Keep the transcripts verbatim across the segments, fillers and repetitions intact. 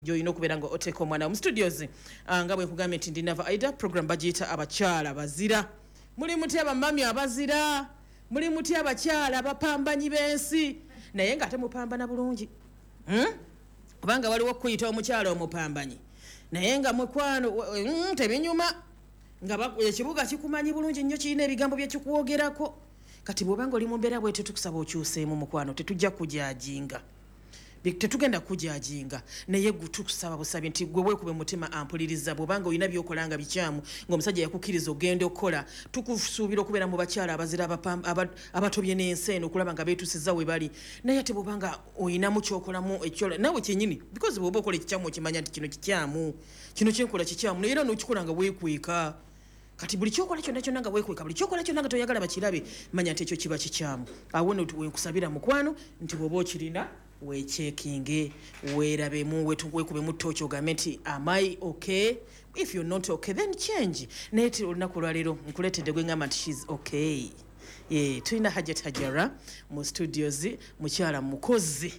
Joyina okubeera nga oteeka omwana mu studios nga bwe nkugambye nti ndi Nava Aida program bagiyita abakyala bazira. Muli mutya bamami abazira, muli mutya abakyala abapambanyi b'ensi naye nga ate mupambana bulungi hmm? Kubanga waliwo kuyita omukyala omupambanyi naye nga mukwano mm, tebinyuma nga ekibuga kikumanyi bulungi nnyo kirina ebigambo bye kikwogerako kati bw'obanga oli mu mbeera bwetyo tukusaba okyuseemu mukwano tetujja kujajinga tetugenda kujajinga naye gutukusaba busabye nti gwe weekube mutima ampuliriza bw'obanga olina by'okola nga bikyamu ng'omusajja yakukkiriza ogenda okukola tukusuubira okubeera mu bakyala abazira abatobye n'ensi eno okulaba nga beetusiza we bali naye ate bw'obanga olinamu ky'okolamu ekyola nawe kyennyini because bw'oba okola ekikyamu okimanya nti kino kikyamu kino kyenkola kikyamu naye era n'okikola nga weekweka kati buli kyokola kyonna kyonna nga weekweka buli kyokola kyonna nga toyagala bakirabe manya nti ekyo kiba kikyamu awo no wenkusabira mukwano nti bw'oba okirina weechekinge weerabemu weekubemu ttooki ogambe nti am I okay? If you're not okay then change naye ti olunaku lwaleero nkuleetedde gwe ngamba nti she's okay. Yeah, tulina Hajat Hajara mu studios mukyala mukozi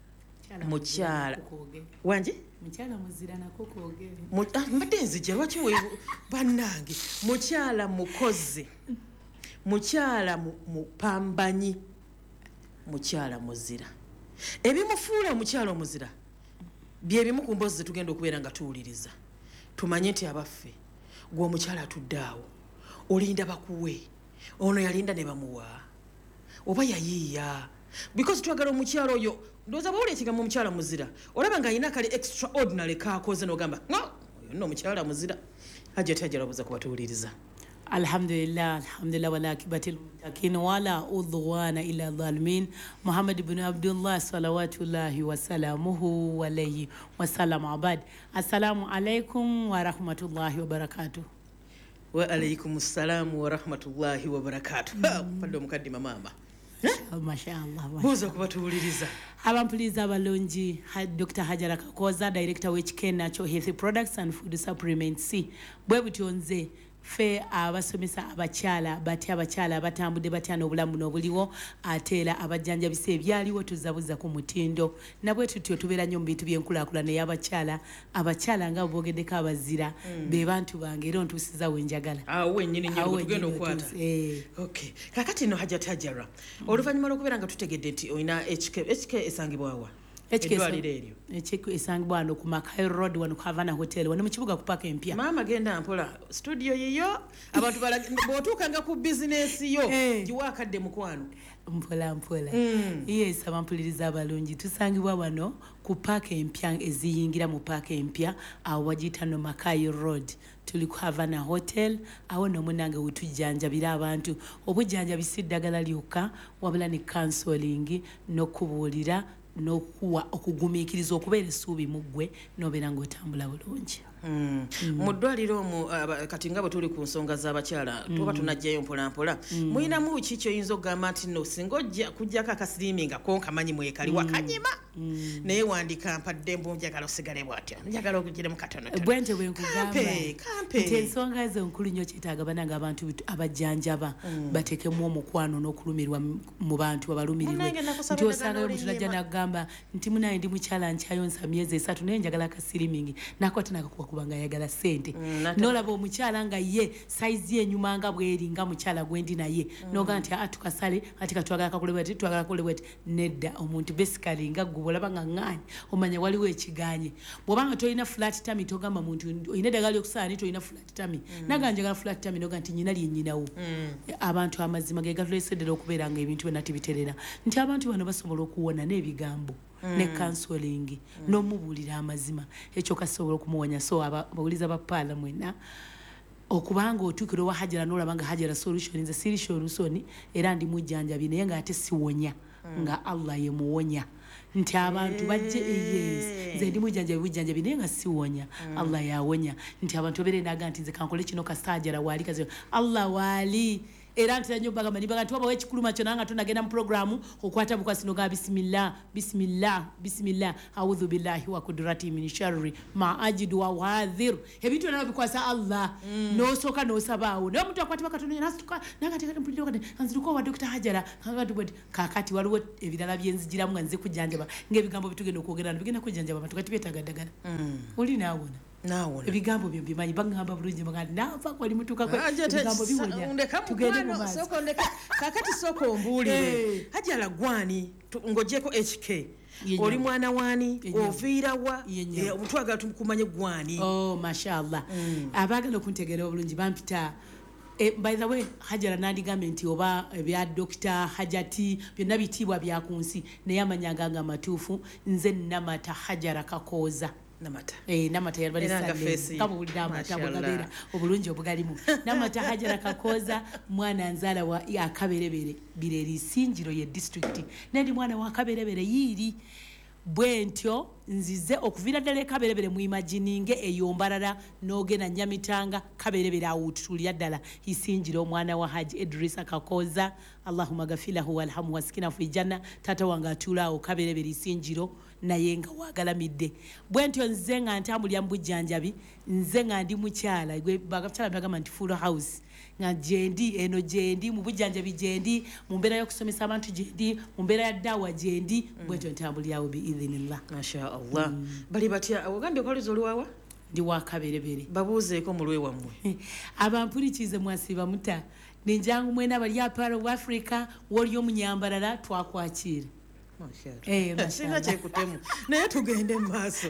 mukyala wangi mukyala muzira nako koogere mbadde nzija lwaki bannange mukyala mukozi mukyala mupambanyi mukyala muzira ebimufuula omukyala omuzira bye bimu ku mboozi zetugenda okubeera nga tuwuliriza tumanye nti abaffe gwe omukyala atudde awo olinda bakuwe ono yalinda ne bamuwa oba yayiiya because twagala omukyala oyo ndowooza bwawula ekigambo omukyala muzira olaba nga alina kale extraordinary kaakoze n'ogamba no oyo nno omukyala muzira hajja tajalabuza kubatuwuliriza. Alhamdulillah, alhamdulillah wala akibatil mutakin wala udwana ila dhalimin. Muhammad ibn Abdullah salawatullahi wa salamuhu alayhi wa salam abad. Assalamu alaikum wa rahmatullahi wa barakatuh. Wa alaikum assalam wa rahmatullahi wa barakatuh. Pando mukaddima mama. Mashallah. Buza kubatuwuliriza. Abampuliza abalungi Doctor Hajara Kakoza, Director H K Natural Health Products and Food Supplements. Bwe butonze fe abasomesa abakyala batya abakyala abatambudde batya n'obulamu n'obuliwo ateera abajjanjabisa ebyaliwo tuzabuza ku mutindo nabwe tutyo tubeera nnyo mu bintu by'enkulaakulana y'abakyala abakyala nga boogeddeko abazira mm. be bantu bange era ontuusiza wenjagala awo wennyini nnyo tugenda okukwata eh. Okay kakati no Hajat Hajara mm. oluvannyuma lw'okubeera nga tutegedde nti olina H K H K esangibwawa edwaliro eryo ekiko esangibwa wano ku Makai Road wano ku Havana Hotel wano mu kibuga ku Park empya maama genda mpola studio yiyo abantu bw'otuukanga ku bizinesi yo giwa akadde mukwano mpola mpola mm. yes abampuliriza abalungi tusangibwa wano ku Park empya eziyingira mu Park empya awo wagiyita no Makai Road tuli ku Havana Hotel awo nomunange wetujjanjabira abantu obujjanjabi si ddagala lyokka wabula ne counseling n'okubuulira n'okuwa okugumiikiriza okubeera essuubi mu ggwe n'obeera ng'otambula bulungi. Mm. Mm. mu ddwaliro mu uh, kati nga bwe tuli ku nsonga z'abakyala mm. tuba tunajjayo mpolampola mm. muyinamu ki kyoyinza okugamba nti no singa ojja kujjako akasiriminga ko nkamanyi mwekali mm. wakanyima mm. naye wandika mpadde mbu njagala osigale bwatyo njagala okugiremu katonotono bwente bwe nkugamba nti ensonga ezo nkulu nnyo kyetaaga bananga abantu abajjanjaba mm. bateekemu omukwano n'okulumirwa mu bantu abalumirirwe nti osangayo omuntu najja n'agamba nti munaye ndi mukyala nkyayonsa myezi esatu naye njagala akasirimingi nako ate nakakuwa kubanga yagala sente mm, nolaba omukyala nga ye size ye nyuma nga bweri nga mukyala gwendi naye mm. noga nti atukasale ati katwagala kakolebwa ati twagala kolebwa ati nedda omuntu basically nga gwe olaba nga ngani omanya waliwo ekiganye bw'obanga tolina flat tummy togamba muntu oyina eddagala lyokusaani tolina flat tummy mm. naga njagala flat tummy noga nti nyina lyennyinawo mm. abantu amazima ge gatuleeseddera okubeera nga ebintu byonna tibiterera nti abantu bano basobola okuwona n'ebigambo Mm. ne counseling mm. n'omubuulira amazima ekyo kasobola okumuwonya so abawuliza ba paala mwena okubanga otuukira wa Hajara n'olaba nga Hajara solution nze siri solution era ndi mujjanjabi naye nga ate siwonya mm. nga Allah ye muwonya nti abantu bajje yes nze ndi mujjanjabi bujjanjabi naye nga siwonya mm. Allah yawonya nti abantu beere naga nti nze kankole kino kasajara waali kazi Allah waali era ntira nnyo bagamba nibaga nti wabawo ekikuluma kyonna nga tonagenda mu programu okwata bukwasino ga bisimillah bisimillah bisimillah audhu billahi wa kudrati min sharri ma ajidu wa wadhir ebintu byonna bikwasa Allah n'osooka n'osabaawo naye omuntu akwatibwa Katonda nasituka nagateekate mpulira kati nzituka wa Dr. Hajara kakati waliwo ebirala byenzijiramu nga nze kujjanjaba ng'ebigambo bitugenda okwogera bigenda kujjanjaba abantu kati beetaaga ddagala oli naawona naawona ebigambo byo mbimanyi bagamba bulungi bagamba naava kwali mutuuka ebigambo biwonya tugende mu maaso kakati sooka ombuulire Hajara gwani ng'ogyeko H K oli mwana wani oviira wa omutwagala tumukumanye gwani oh mashallah abaagala okuntegeera obulungi bampita by the way Hajara nandigambye nti oba ebya Doctor Hajati byonna bitiibwa bya ku nsi naye amanyanga nga matuufu nze Namata Hajara Kakooza Namata eh Namata yali bali kama uli Namata bwagabera obulungi obugalimu Namata Hajara Kakooza mwana nzala wa akaberebere bireri sinjiro ye district nendi mwana wa akaberebere yiri bwentyo nzize okuvira ddala kaberebere mu imagininge eyombalala n'ogenda Nyamitanga kaberebere awutulya ddala isinjiro omwana wa Haji Idrisa Kakooza Allahumma gafilahu walhamu waskina fi janna tata wanga atulaawo kaberebere isinjiro naye nga wagalamidde bwentyo nze nga ntambulya mu bujjanjabi nze nga ndi mukyala bagakyala bagamba nti full house nga jendi eno jendi mu bujjanjabi jendi mu mbeera y'okusomesa abantu jendi mu mbeera ya daawa jendi bwentyo ntambulyawo biidhinillah masha Allah bali batya ogambye okolizo oluwawa ndi wa kaberebere babuuzeeko mu lwe wammwe abampulikize mwasiba muta ninjangu mwena bali aparo of Africa woli omunyambalala twakwakira Eh, mashallah. Chekutemu. Naye tugende mu maaso.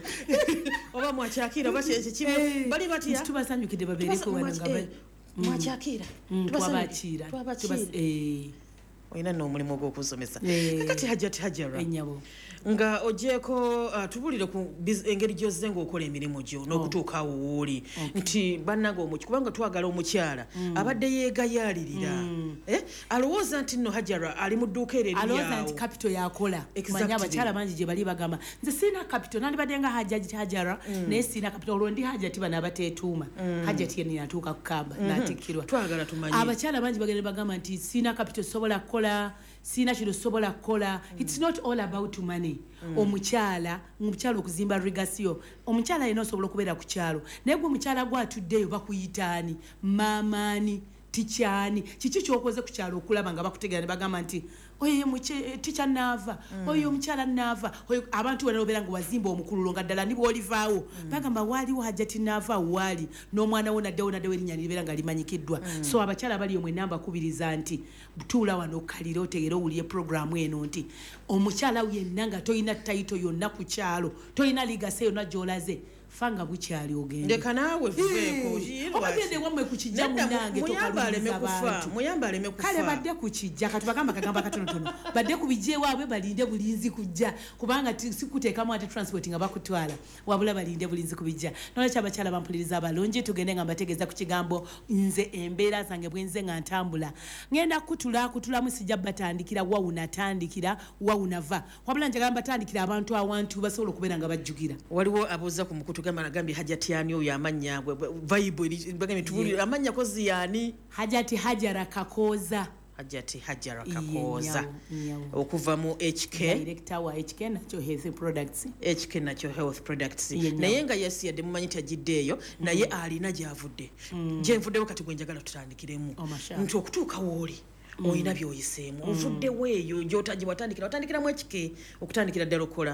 Oba mwakyakira oba kyekimwe bali batya. Tubasanyukide babeereko wano nga mwakyakira. Twabakira. Twabakira. Eh. Oyina n'omulimu gw'okusomesa. Kakati Hajati Hajara. Ennyabo. Nga ogyeko uh, tubulire ku engeri gyozze ng'okola emirimu gyo n'okutuuka awo wooli nti bannanga omuki kubanga twagala omukyala abadde yeegayaalirira eh alowooza nti nno Hajara ali mu dduuka eryo eryawo alowooza nti capital yakola manya abakyala bangi gye bali bagamba nze sirina capital nandibadde nga Hajati Hajara naye sirina capital olwo ndi Hajati bano abateetuuma Hajati yenna yatuuka ku kamba n'atikkirwa twagala tumanye abakyala bangi bagenda bagamba nti sirina capital sobola kukola sina kino sobola kukola it's not all about money omukyala omukyala okuzimba legacy omukyala yena osobola okubeera ku kyalo naye gwe omukyala gwatuddeyo bakuyitaani maamaani tikyani kiki kyokoze ku kyalo okulaba nga bakutegera ne bagamba nti oyo tikya naava oyo omukyala naava oyo abantu wena obeera nga wazimba omukululo nga ddala nibo olivaawo bagamba waaliwo Hajati naava waali n'omwana wo naddewo naddewo erinnya libeera nga limanyikiddwa so abakyala bali omwe namba kubiriza nti tuula wano okkalira otegera owulire programu eno nti omukyala yenna nga toyina tayito yonna ku kyalo toyina ligase yonna gy'olaze fanga bukyali ogende ndeka naawe vubeeko jiro obagende wamwe ku kijja munange muyambale mekufa muyambale mekufa kale badde ku kijja kati bagamba kagamba katono tono badde ku bijje waabwe balinde bulinzi kujja kubanga sikuteekamu ate transport nga bakutwala wabula balinde bulinzi ku bijja nolwekyo abakyala bampuliriza abalungi tugende nga mbategeeza ku kigambo nze embeera zange bwenze nga ntambula ngenda kutula kutulamu sijja batandikira wawuna tandikira wawuna va wabula njagala batandikira abantu awantu basobola okubeera nga bajjugira waliwo abuuza ku mukutu gamba nagambye Hajati yani oyo amanya vibe bagambye tubulira amanya kozi yani Hajati Hajara Kakooza Hajati Hajara Kakooza okuva mu H K director wa H K Natural Health Products H K Natural Health Products naye nga yesi yadde mumanyi tajiddeeyo naye alina gyavudde gyenvuddewo kati gwenjagala tutandikiremu nti okutuuka wooli oyina byoyiseemu ovuddewo eyo gyotaji watandikira watandikiramu H K okutandikira ddala okola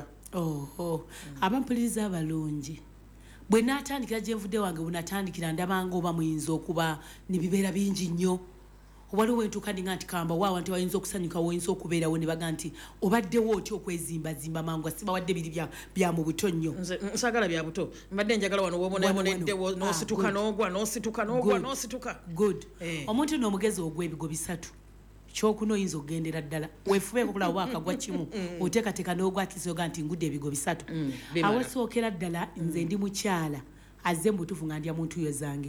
oh abampuliriza abalungi bwe naatandikira gyenvudde wange bunatandikira ndabanga oba muyinza okuba nibibeera bingi nnyo waliwo entuuka ndi nga nti kamba waawa nti wayinza okusanyuka woyinza okubeerawo ne baga nti obaddewo otya okwezimbazimba mangu sibawadde biri bya mu buto nnyo nsagala bya buto mbadde njagala wano wobonaoboneddewo n'osituka n'ogwa n'osituka n'ogwa n'osituka good omuntu n'omugezi ogw'ebigo bisatu kyokuna oyinza okugendera ddala weefubeeko kulaba waakagwa kimu oteekateeka n'ogwatisoga nti ngudde ebigo bisatu awesookera ddala nze ndi mukyala azze mu butuufu nga ndya muntu yo zange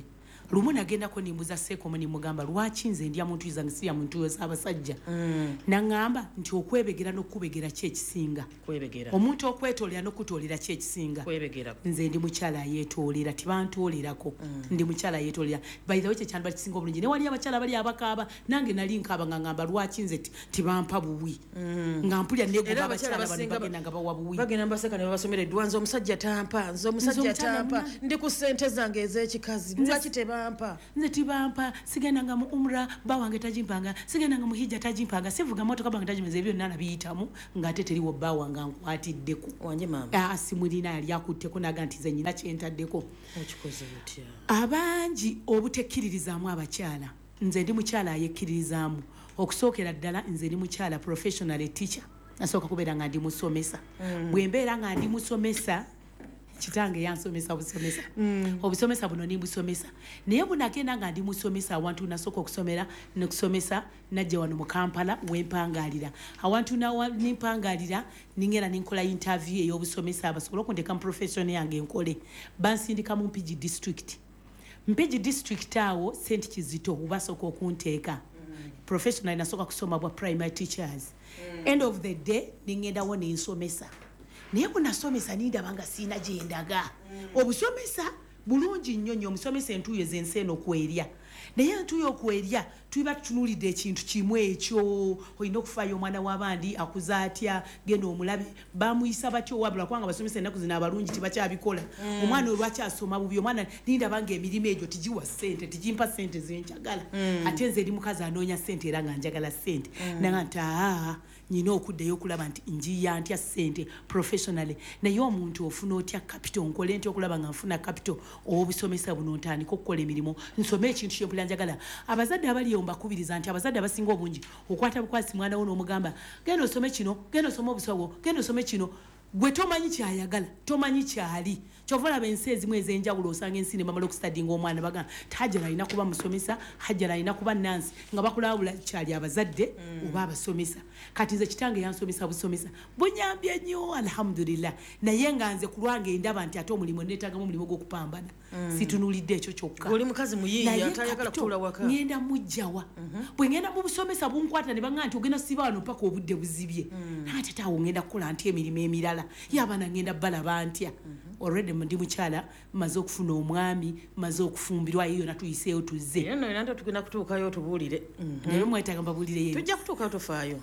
lumu nagendako nimbuza sekomo nimugamba lwaki nze ndya muntu zange sirya muntu yo abasajja mm. nangamba nti okwebegera n'okubegera kye kisinga kwebegera omuntu okwetolera n'okutolera kye kisinga kwebegera nze ndi mukyala yeetolera tibantolerako mm. ndi mukyala yeetolera bayirawo kye kyandibali kisinga obulungi ne wali abakyala bali abakaaba nange nali nkaaba nga ngamba lwaki nze tibampa buwi mm. nga mpulya negoba abakyala bano bagenda nga bawa buwi bagenda mbaseka ne babasomera eddwa nze omusajja tampa nze omusajja tampa ndi ku ssente zange ez'ekikazi lwaki tebampa nze tibampa sigendanga mu umra bawange tajimpanga sigendanga mu hijja tajimpanga sivuga motoka bange tajimeze ebyo nana biyitamu ng'ate teriwo bawanga nkwatiddeko wanje mama ah simulina yali akutteko naga nti ze nyina kyentaddeko okikoze mutya abangi obutekkiririzaamu abakyala nze ndi mukyala ayekkiririzaamu okusookera ddala nze ndi mukyala professional teacher nasooka kubeera nga ndi musomesa mm. bwe mbeera nga ndi musomesa kitange yansomesa obusomesa mm. obusomesa buno nimbusomesa naye bunagenda nga ndi musomesa awantu nasooka okusomera nekusomesa najja wano mu Kampala wempangalira awantu nimpangalira ningera ninkola interview ey'obusomesa abasobola okundeka mu profession yange nkole bansindika mu Mpigi district Mpigi district awo Saint Kizito ubasooka okunteeka mm. professional nasooka kusoma bwa primary teachers mm. end of the day ningenda wo ninsomesa naye bunasomesa nindabanga siina gyendaga mm. obusomesa bulungi nnyo nnyo omusomesa entuuyo z'enseeno okwerya naye entuuyo okwerya tuba tutunulidde ekintu kimu ekyo olina okufaayo omwana w'abandi akuza atya genda omulabe bamuyisa batyo wabula kubanga abasomesa ennaku zino abalungi tibakyabikola mm. omwana olwakyasoma bubi omwana nindabanga emirimu egyo tigiwa ssente tigimpa ssente zenjagala mm. ate nze eri mukazi anoonya ssente era nga njagala ssente mm. naga nti aa nyina okuddayo okulaba nti njiya ntya ssente professionally naye omuntu ofuna otya capital nkole nti okulaba nga nfuna capital obusomesa buno ntandika okukola emirimu nsome ekintu kyempulira njagala abazadde abali mbakubiriza nti abazadde abasinga obungi okwata bukwasi mwana wo n'omugamba genda osome kino genda osome obusawo genda osome kino gwe tomanyi kyayagala tomanyi kyali kyova olaba ensi ezimu ez'enjawulo osanga ensi ne bamala okustadinga omwana bagamba hajjala alina kuba musomesa hajjala alina kuba nansi nga bakulabula kyali abazadde mm. oba abasomesa kati nze kitange yansomesa busomesa bunyambye nnyo alhamdulillah naye nga nze ku lwange ndaba nti ate omulimu neetaagamu omulimu gw'okupambana mm. situnulidde ekyo kyokka oli mukazi muyiiya atayagala kutuula waka ngenda mujjawa mm-hmm. bwe ngenda mu busomesa bunkwata ne bagamba nti ogenda siba wano paka obudde buzibye mm. ate taawo ngenda kukola nti emirimu emirala yabana ngenda balaba ntya mm-hmm. already ndi mukyala maze okufuna omwami maze okufumbirwa yiyo natuyiseeyo tuzze era no era tugenda kutuukayo tubuulire naye mwetaaga mbabuulire yeyo tujja kutuukayo tofaayo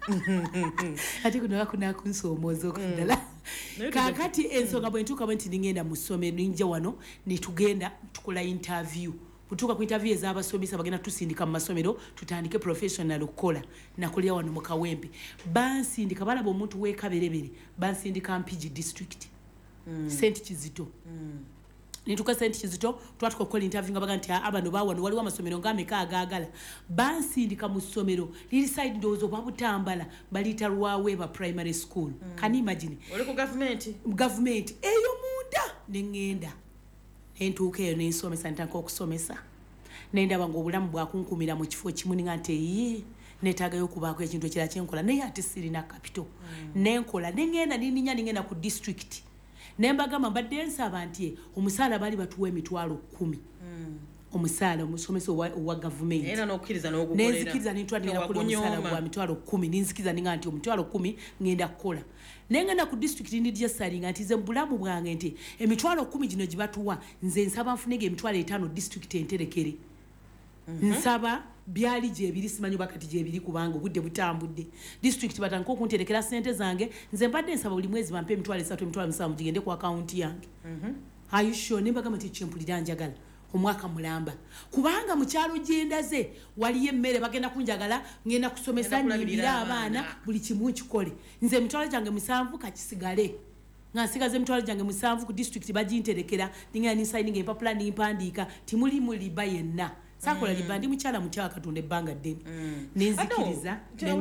ate kuno bakunakunsoomooza okuddala kaakati ensonga bwe ntuuka bwe nti ningenda mu ssomero ninja wano netugenda tukola interview kutuuka ku interview ez'abasomesa bagenda tusindika mu masomero tutandike professional okukola nakolera wano mu Kawempe bansindika balaba omuntu w'ekaberebere bansindika Mpigi district mm. Saint Kizito mm. nituka Saint Kizito twatuka okukola interview nga baga nti abano bawano waliwo amasomero ng'ameka agaagala bansindika mu ssomero liri side ndowooza oba Butambala baliyita Lwaweeba primary school mm. Can you imagine oli ku government government eyo munda neŋŋenda entuuka eyo nensomesa ntandika okusomesa nendaba ng'obulamu bwakunkumira mu kifo kimu ninga nti eyi neetaagayo okubaako ekintu ekirala kyenkola naye ate sirina kapito mm. nenkola neŋŋenda nininya ningenda ku district nembagamba mbadde nsaba nti omusaala baali batuwa emitwalo kkumi mm. omusaala omusomesa owa gavumenti era n'okkiriza n'ogukolera nenzikiriza nintwalira kula omusaala gwa mitwalo kkumi ninzikiriza ninga nti omutwalo kkumi ngenda kukola nengenda ku district ndijja salinga nti ze mbulamu bwange nti emitwalo kkumi gino gibatuwa nze nsaba nfunege emitwalo etaano district enterekere mm-hmm. nsaba byali gyebiri simanyi bakati gyebiri kubanga obudde butambudde district batandika okunterekera ssente zange nze mbadde nsaba buli mwezi bampe emitwalo esatu emitwalo musanvu gigende ku akawunti yange mm-hmm. Are you sure? Nembagamba nti kyempulira njagala omwaka mulamba kubanga mu kyalo gyendaze waliyo emmere bagenda kunjagala ngenda kusomesa nyimbira abaana buli kimu kikole nze emitwalo gyange musanvu kakisigale nga nsigaze emitwalo gyange musanvu ku district baginterekera ningenda ninsayininga empapula nimpandiika timuli muliba yenna sakola mm. liba ndi mukyala mukyala katonda ebbanga ddene mm. nenzikiriza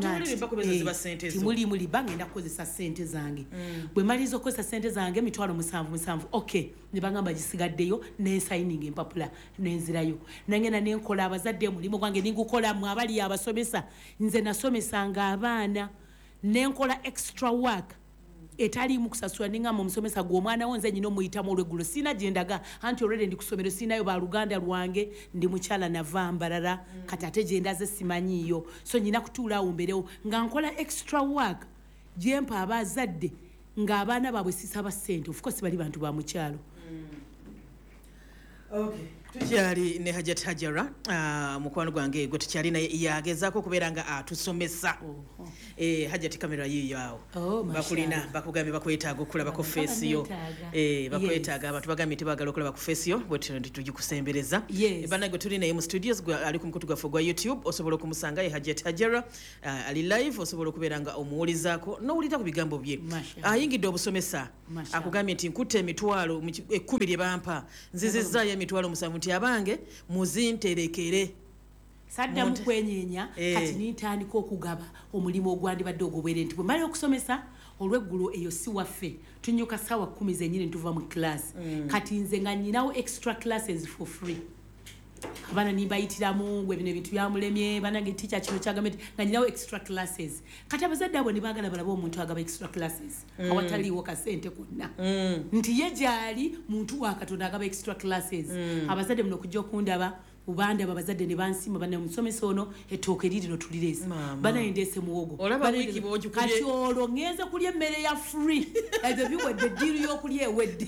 timuli muliba ngenda kukozesa ssente zange mm. bwe maliriza okukozesa ssente zange emitwalo musanvu musanvu okay ne bagamba gisigaddeyo nensayininga empapula nenzirayo nangenda nenkola abazadde mulimu gwange ningukola mu abali abasomesa nze nasomesanga abaana nenkola extra work etali mu kusasula ninga mu musomesa gwo mwana wonze nyino muyita mu lwegulo sina jendaga anti already ndi kusomero sinayo ba Luganda lwange ndi muchala na vambarara mm. katate jenda ze simanyiyo so nyina kutula umberewo nga nkola extra work jempa abazadde nga abana babwe sisaba sente of course bali bantu ba muchalo mm. okay tukyali ne Hajat Hajara uh, mukwano gwange gwe tukyali naye yagezaako kubeera nga atusomesa uh, eh, Hajat kamera yiyo awo oh, bakulina bakugambye bakwetaaga okulabako face yo eh, bakwetaaga abantu bagambye tebagala okulaba ku face yo bwe tugikusembereza yes. bana gwe tuli naye mu studios ali ku mukutu gwaffe gwa YouTube osobola okumusanga ye Hajat Hajara uh, ali live osobola okubeera nga omuwulizaako n'owulira ku bigambo bye ayingidde obusomesa akugambye nti nkutte emitwalo ekkumi lye bampa nzizizaayo emitwalo musanvu nti abange muzinterekere sadda mu kwenyenya eh. kati nintandika okugaba omulimu ogwandi badde ogobwere nti bwe mali okusomesa olweggulo eyo si waffe tunyuka sawa kumi zenyini ntuva mu class mm. kati nze nga nyinawo extra classes for free abana nimbayitiramu gwe bino ebintu byamulemye banange teacher kino kyagamete nga nyinawo extra classes kati abazadde abo nibagala balaba omuntu agaba extra classes mm. awataliwo kasente konna mm. nti ye gyali muntu wa Katonda agaba extra classes mm. abazadde muno kujja okundaba ubanda babazadde ne bansima bana musomesa ono etooke lirino tulirese bana endese muwogo kati olwo ngeze kulya emmere ya free ezo biwedde ddiru y'okulya ewedde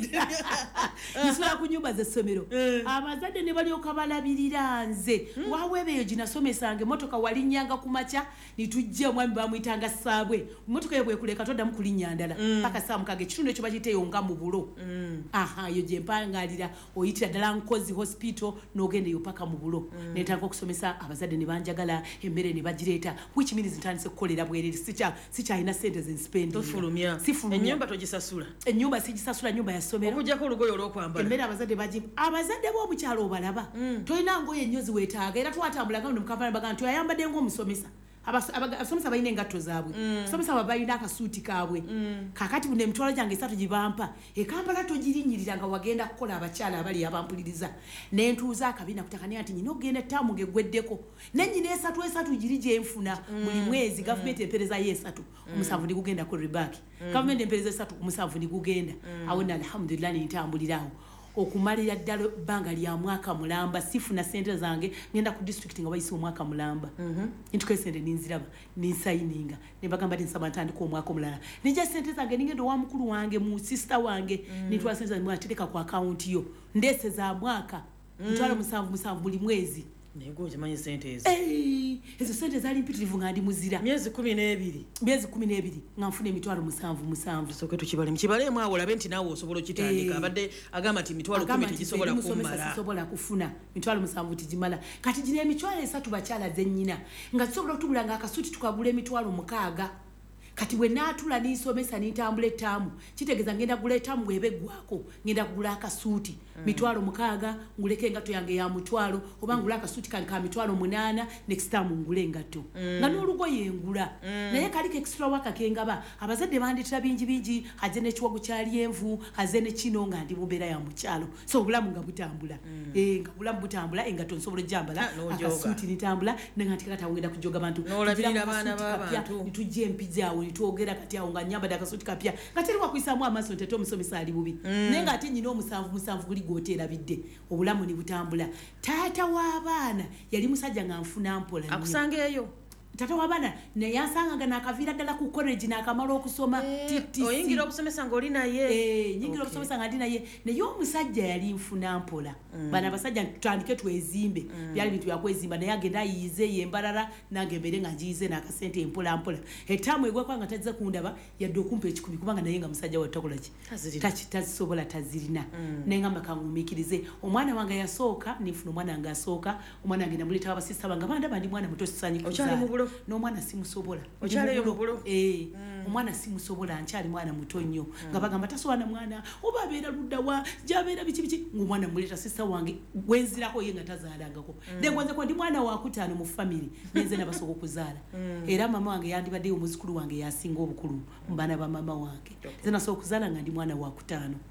nsula ku nyumba z'essomero abazadde ne balyoka balabirira nze waaweebeeyo ginasomesanga emmotoka walinnyanga ku makya nitujja omwami bamuyitanga Saabwe emmotoka yo bwekuleka toddamu kulinnya ndala paka saa mukaaga ekitundu ekyo bakiyiteeyo nga mu bulo aha yo gye mpangalira oyitira ddala Nkozi hospital n'ogendeyo paka mu bulo mm. netaka okusomesa abazadde ne banjagala emmere ne bagireeta which means ntandise kukolera bwerere sicha sicha ina sente zinspend tofulumya ennyumba togisasula ennyumba sigisasula nyumba ya somero okujjako olugoye olw'okwambala emmere abazadde baji abazadde b'obukyalo obalaba mm. tolina ngoye nnyo ziweetaaga era twatambulanga mu kampala baga nti ayambadde ng'omusomesa abasomesa balina engatto zaabwe abasomesa balina akasuuti kaabwe kakati bune emitwalo gyange esatu gibampa ekampala togirinnyirira nga wagenda kukola abakyala abali abampuliriza nentuuza akabina kutakania nti nyina okugenda ettaamu ng'eggweddeko nennyina esatu esatu giri gye nfuna buli mwezi gavumenti empeereza yo esatu omusanvu ndigugenda ku ribaaki gavumenti empeereza esatu omusanvu ndigugenda awo na alhamdulillah nintambulirawo okumalira ddala bbanga lya mwaka mulamba sifuna sente zange ngenda ku district nga bayise omwaka mulamba mhm nituke sente ninziraba ninsayininga nebagamba nsaba ntandika omwaka omulala nija sente zange ningenda wa mukulu wange mu sister wange mm. nitwa sente zange mwatereka ku account yo ndese za mwaka mm. ntwala musanvu musanvu buli mwezi nego jamanyi sente ezo eh ezo sente zali mpitirivu nga ndi muzira myezi kumi n'ebiri myezi kumi n'ebiri nga nfune emitwalo musanvu musanvu soke tukibale mukibale mwa olabe nti nawe osobola okitandika abadde agamba nti emitwalo kumi tegisobola kumala sobola kufuna emitwalo musanvu tijimala kati gine emitwalo esatu bakyala zennyina nga tusobola okutubula nga akasuti tukagula emitwalo mukaaga kati bwe naatula ninsomesa nintambula ettaamu kitegeeza ngenda gula ettaamu bwebeggwako ngenda kugula akasuuti mm. mitwalo mukaaga nguleke engatto yange ya mutwalo oba ngula akasuuti kange ka mitwalo munaana next time ngule engatto mm. nga n'olugoye ngula mm. naye kaliko extra waka kengaba abazadde banditira bingi bingi aze n'ekiwago kyali envu aze ne kino nga ndi mubeera ya mukyalo so obulamu nga butambula mm. e, nga bulamu butambula engatto nsobola ojjambala akasuuti nitambula nenga nti kati ngenda kujjoga bantu n'olabirira abaana b'abantu nitujja empijaawo nitwogera kati awo nga nyambadde akasuuti kapya nga teri wakwisaamu amaaso nti ate omusomesa ali bubi mm. naye nga ate nyina omusanvu musanvu guli gwoteerabidde obulamu ne butambula taata w'abaana yali musajja nga nfuna mpola akusanga eyo tata wabana ne yansanga nakavira ddala ku college nakamala okusoma T T C oyingira okusomesa ngoli naye eh nyingira okusomesa ngadi naye ne yo musajja yali nfuna mpola mm. bana basajja tutandike twezimbe mm. byali bintu yakwezimba naye agenda yize yembarara nange mbere nga njize nakasente empola mpola etamu egwa kwanga tazza kundaba yadde okumpa ekikumi kubanga naye nga musajja wa takola ki tachi tazisobola tazirina mm. nenga makangumikirize omwana wange yasooka nifuna omwana nga asooka omwana wange namuleta abasista banga banda bandi mwana muto sisanyi kuza no mwana simusobola okyale yobulo eh mm. omwana simusobola ankyali mwana muto nnyo mm. nga bagamba tasowana mwana oba abeera ludda wa jabeera bichi bichi ngomwana muleta sister wange gwenzirako yenga tazaalangako mm. ndengwanze ko ndi mwana wa kutaano mu family nenze nabasoko kuzaala mm. era mama wange yandibadde omuzukulu wange yasinga obukulu mbana ba mama wange okay. Zena so kuzaala nga ndi mwana wa kutaano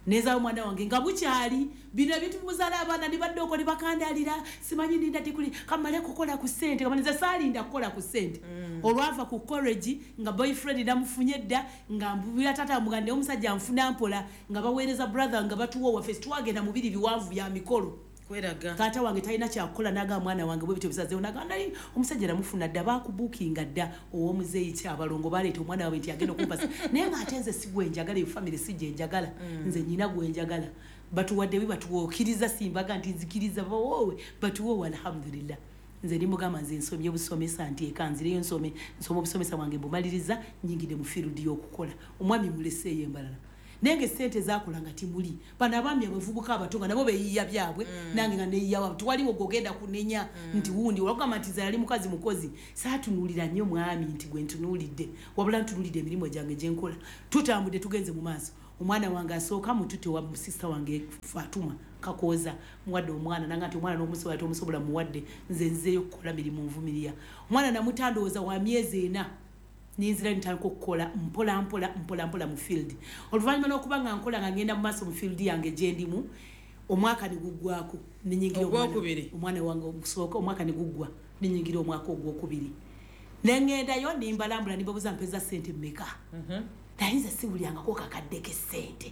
neza omwana wange nga bukyali bino ebintu muzala abaana nibadde oko nibakandalira simanyi ndinda tikuli kamale kukola ku ssente kamanyiza saalinda kukola ku ssente mm. olwava ku college nga boyfriend namufunye dda nga mbubira tata mugande omusajja nfuna mpola nga baweereza brother nga batuwa waffe twagenda mu biri biwanvu bya mikolo kweraga taata wange talina kyakukola naga mwana wange bwe bityo bisazeewo nagamba naye omusajja namufuna dda baakubuukinga dda ow'omuzeeyi kyabalongo baleeta omwana wawe nti agenda okumpasa naye ng'ate nze si gwenjagala eyo famire si gyenjagala nze nyina gwenjagala batuwadde bwe batuwookiriza simbaga nti nzikiriza bawowe batuwoowe alhamdulillah nze ndimugamba nze nsomye obusomesa nti eka nzireyo nsome nsoma obusomesa wange mbumaliriza nyingide mu field y'okukola omwami muleseeyo embalala nenge sente zakola nga timuli bana bambi abavubuka abatonga nabo beyiya byabwe mm. nange nga neyiya wabo twaliwo gogenda kunenya mm. nti wundi olagamba nti zali mukazi mukozi saatunulira nnyo mwami nti gwe ntunulidde wabula ntunulidde emirimu gyange gyenkola tutambudde tugenze mu maaso omwana wange asooka mutute wa sister wange Fatuma kakoza mwadde omwana nanga nti omwana n'omusobola ate omusobola muwadde nze nzeeyo kukola mirimu nvumiriya omwana namutandooza wa myezi ena ninzira nitandika okukola mpola mpola mpola mpola mu field oluvannyuma n'okuba nga nkola nga ngenda mu maaso mu field yange gye ndimu omwaka niguggwako ninyingira omwana wange okusooka omwaka niguggwa ninyingira omwaka ogwokubiri nengendayo nimbalambula nimbabuuza mpeza ssente mmeka naye nze sibulyangako kakadde k'essente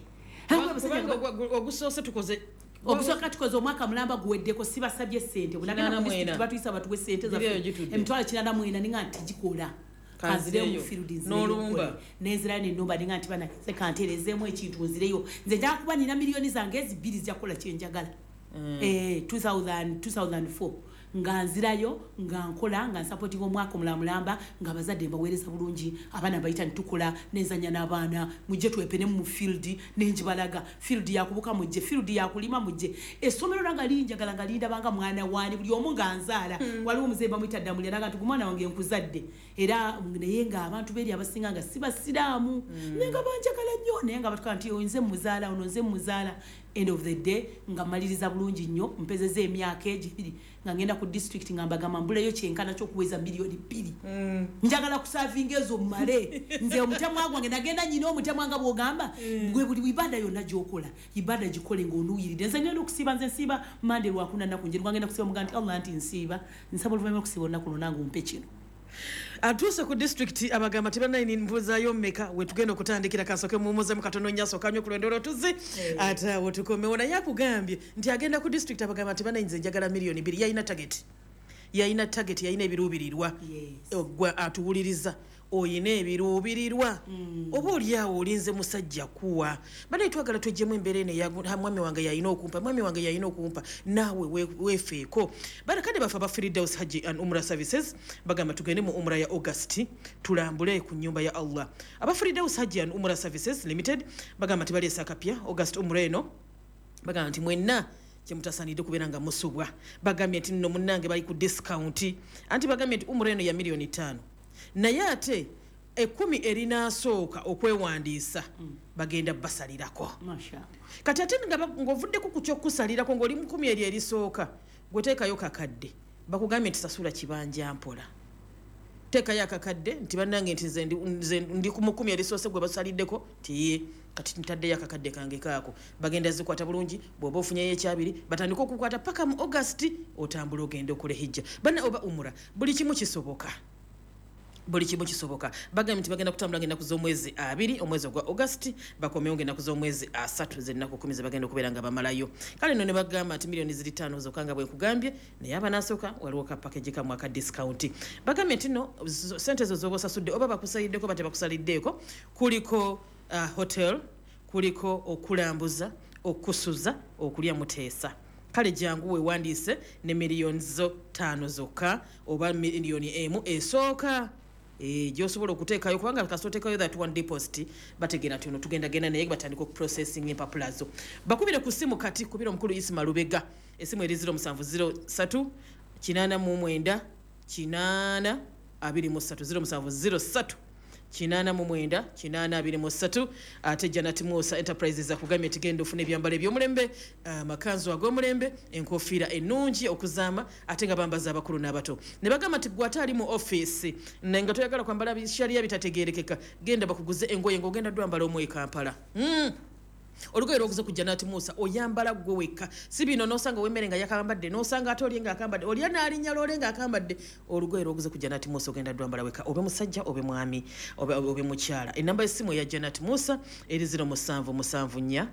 ogusoose tukoze okusooka tukoze omwaka mulamba guweddeko sibasabye ssente bunagenda batuwe ssente zaffe emitwalo kinana mwena ninga nti gikola kanzireyo n'olumba nenzira n'ennumba ninga nti bana sekanterezeemu ekintu nzireyo nze njagala kuba nina miliyoni zange ezibiri zijja kukola kyenjagala eh two thousand four nga nzirayo nga nkola nga nsapootinga omwaka omulamulamba nga abazadde mbaweereza bulungi abaana bayita nitukola nenzanya n'abaana mujje twepene mu field nenjibalaga field yakubuka mujje field yakulima mujje essomero langa linjagala nga lindabanga mwana waani buli omu nga nzaala waliwo omuzee bamuyita Ddamuli naga nti omwana wange nkuzadde era naye nga abantu beeri abasinga nga si basiraamu naye nga banjagala nnyo naye nga batukaa nti nze muzaala ono nze muzaala end of the day nga maliriza bulungi nnyo mpezeza emyaka egibiri nga ngenda ku district nga mbagamba mbuleyo kyenkana ky'okuweza miliyoni bbiri mm. njagala kusavinga ezo mmale nze omutemwa gwange nagenda nyina omutemwa nga bw'ogamba mm. gwe buli ibada yonna gy'okola ibada gikole ng'onuuyiridde nze ngenda okusiiba nze nsiiba mande lwakuna nnaku nje lwangenda kusiiba muga nti allah nti nsiiba nsaba oluvannyuma okusiiba olunaku luno nange ompe kino atuuse ku district abagamba tebanayini mbuuzaayo mmeka wetugenda okutandikira kasoke muwumuzemu katono nnyaso kanywe ku lwendo lwotuzi ate awo tukomewo naye akugambye nti agenda ku district abagamba tebanayinza enjagala miliyoni bbiri yayina target yayina target yayina ebiruubirirwa gwa atuwuliriza oyina ebiruubirirwa oba oliawo olinze musajja kuwa banaye twagala twejjemu embeera eno mwami wange yayina okumpa mwami wange yayina okumpa naawe weefeeko barakadde bafe aba Firdaus Hajji and Umrah Services bagamba tugende mu umra ya August tulambule ku nnyumba ya Allah aba Firdaus Hajji and Umrah Services Limited bagamba tibaleesa kapya August umra eno bagamba nti mwenna kyemutasanidde kubeera nga musubwa bagambye nti nno munnange bali ku discount anti bagambye nti umra eno ya miliyoni ttaano naye ate ekumi erinasooka okwewandiisa mm. bagenda basalirako kati ate ng'ovuddeko ku kyokkusalirako ng'oli mu kumi eri erisooka gwe teekayo kakadde bakugambye nti sasula kibanja mpola teekayo akakadde nti bannange nti nze ndi ku mukumi erisoose gwe basaliddeko tiye kati ntaddeyo akakadde kange kaako bagenda zikwata bulungi bw'oba ofunyeyo ekyabiri batandika okukwata paka mu August otambula ogenda okula hijja banna oba umura buli kimu kisoboka buli kimu kisoboka bagambye nti bagenda kutambula ng'ennaku z'omwezi abiri omwezi ogwa August bakomewo ng'ennaku z'omwezi asatu z'ennaku kumi ze bagenda okubeera nga bamalayo kale nno ne bagamba nti miliyoni ziri ttaano zokka nga bwe nkugambye naye abanasooka waliwo ka package kamu aka discount bagambye nti nno ssente ezo z'oba osasudde oba bakusaliddeko ba tebakusaliddeeko kuliko uh, hotel kuliko okulambuza okusuza okulya muteesa kale jangu weewandiise ne miliyoni zo ttaano zokka oba miliyoni emu esooka eh gyosobola okuteekayo kubanga kasoteekayo that one deposit bategeera nti ono tugenda genda naye batandika okuprocessing empapula zo bakubire ku simu kati kubira omukulu Isima Lubega esimu eri zero musanvu zero ssatu kinaana mu mwenda kinaana abiri mu ssatu zero musanvu zero ssatu kinaana mu mwenda kinaana abiri mu ssatu ate Janati Musa Enterprises akugambye tigenda ofuna ebyambalo eby'omulembe amakanzu ag'omulembe enkofiira ennungi okuzaama ate nga bambaza abakulu n'abato ne bagamba nti gwate ali mu office nga toyagala kwambala sharia bitategeerekeka genda bakuguze engoye ng'ogenda ddwambala omu e Kampala mm. olugoye lwokuza ku Janet Musa oyambala gwe wekka si bino nosanga wemere nga yakambadde nosanga atoli nga akambadde olya nalinya lole nga akambadde olugoye lwokuza ku Janet Musa ogenda dwambala wekka obe musajja obe mwami obe, obe mukyala enamba y'essimu ya Janet Musa eri zero musanvu musanvu nnya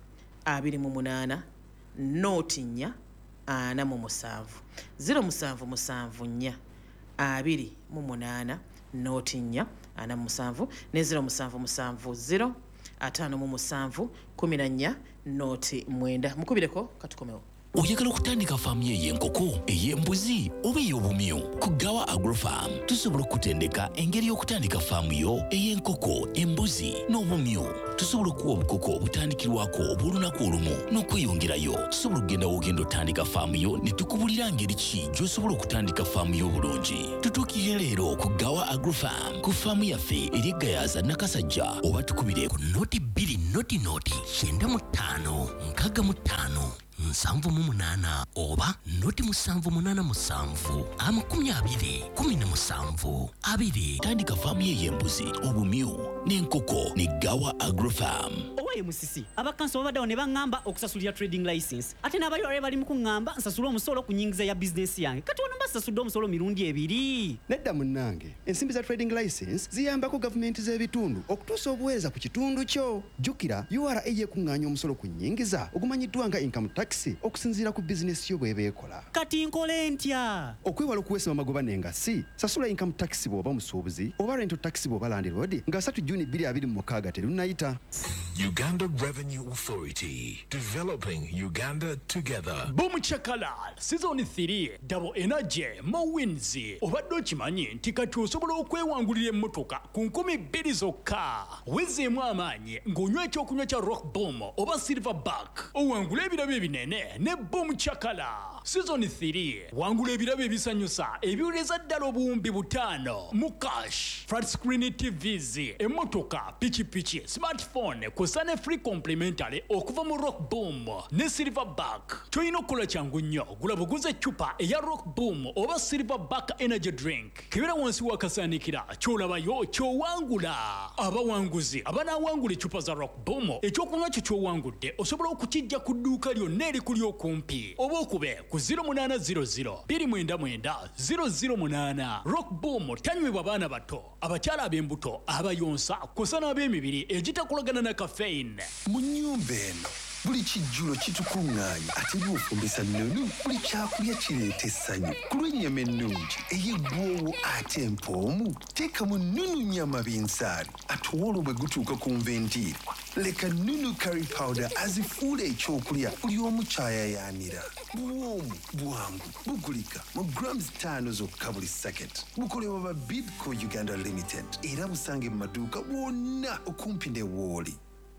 abiri mu munaana noti nnya ana mu musanvu zero musanvu musanvu nnya abiri mu munaana noti nnya ana mu musanvu ne zero musanvu musanvu zero atano mu musanvu kumi na nnya noti mwenda mukubireko katukomewo oyagala okutandika faamu y'enkoko ey'embuzi oba ey'obumyu ku Gawa Agrofarm tusobola okutendeka engeri y'okutandika faamu yo ey'enkoko embuzi n'obumyu tusobola okuwa obukoko obutandikirwako obw'olunaku olumu n'okweyongerayo tusobola okugenda w'ogenda otandika faamu yo ne tukubulira ngeri ki gy'osobola okutandika faamu yo obulungi tutuukire leero ku Gawa Agrofarm ku faamu yaffe eri Gayaza Nakasajja oba tukubire ku noti bbiri noti noti kyenda mu ttaano nkaaga mu ttaano nsanvu mu munaana oba noti musanvu munaana musanvu amakumi abiri kumi na musanvu abiri tandika faamu y'embuzi obumyu n'enkoko ne Gawa Agrofarm owaye musisi abakansi babaddewo ne baŋŋamba okusasulira trading license ate n'abayolale bali mu kuŋŋamba nsasula omusolo ku nnyingiza ya bizinesi yange kati wano mbasasudde omusolo mirundi ebiri nedda munnange ensimbi za trading license ziyambako gavumenti z'ebitundu okutuusa obuweereza ku kitundu kyo jjukira U R A yekuŋŋaanya omusolo ku nnyingiza ogumanyiddwa nga income tax okusinziira ku bizinesi yo bw'eba ekola kati nkole ntya okwewala okuweesa amagoba n'engassi sasula income tax bw'oba musuubuzi oba rental tax bw'oba landlord nga three June bbiri abiri mu mukaaga terunnayita. Uganda Revenue Authority, developing Uganda together. Boom Chakalal, season three, double energy, more wins. Obadde okimanyi nti kati osobola okwewangulira emmotoka ku nkumi bbiri zokka. Wezeemu amaanyi ng'onywa ekyokunywa kya Rock Boom oba Silverback. Owangula ebirabo ebinene ne Boom Chakala. Season three, wangula ebirabo ebisanyusa ebiwuleza ddala obuwumbi butaano mu cash. Flat screen T Vs, emmotoka, pichi-pichi, smartphone, kusane free complimentary okuva mu Rock Boom ne Silverback. Toyina okukola kyangu nnyo gula buguze eccupa eya Rock Boom oba Silverback energy drink. Kibera wansi wakasaanikira ky'olabayo ky'owangula. Abawanguzi abanaawangula eccupa za Rock Boom ekyokunywa kyo ky'owangudde osobola okukijja ku dduuka lyonna erikuli okumpi oba okube ku zero munana zero zero bbiri mwenda mwenda zero zero munana. Rock Boom tanywebwa baana bato abakyala ab'embuto abayonsa kusa n'ab'emibiri egitakolagana na caffeine. Mu nnyumba eno buli kijjulo kitukuŋŋaanya ate by'ofumbisa nnonu buli kyakulya kireeta essanyu ku lw'ennyama ennungi ey'eggwoowo ate empoomu teekamu nnunu nnyama binsaali ate olwo bwe gutuuka ku nvendiirwa leka nnunu curry powder azifuula ekyokulya buli omu kyayayaanira. Bwomu bwangu bugulika mu grams ttaano zokka buli sacket. Bukolebwa ba Bidco Uganda Limited era busange mu maduuka wonna okumpi ne Wooli.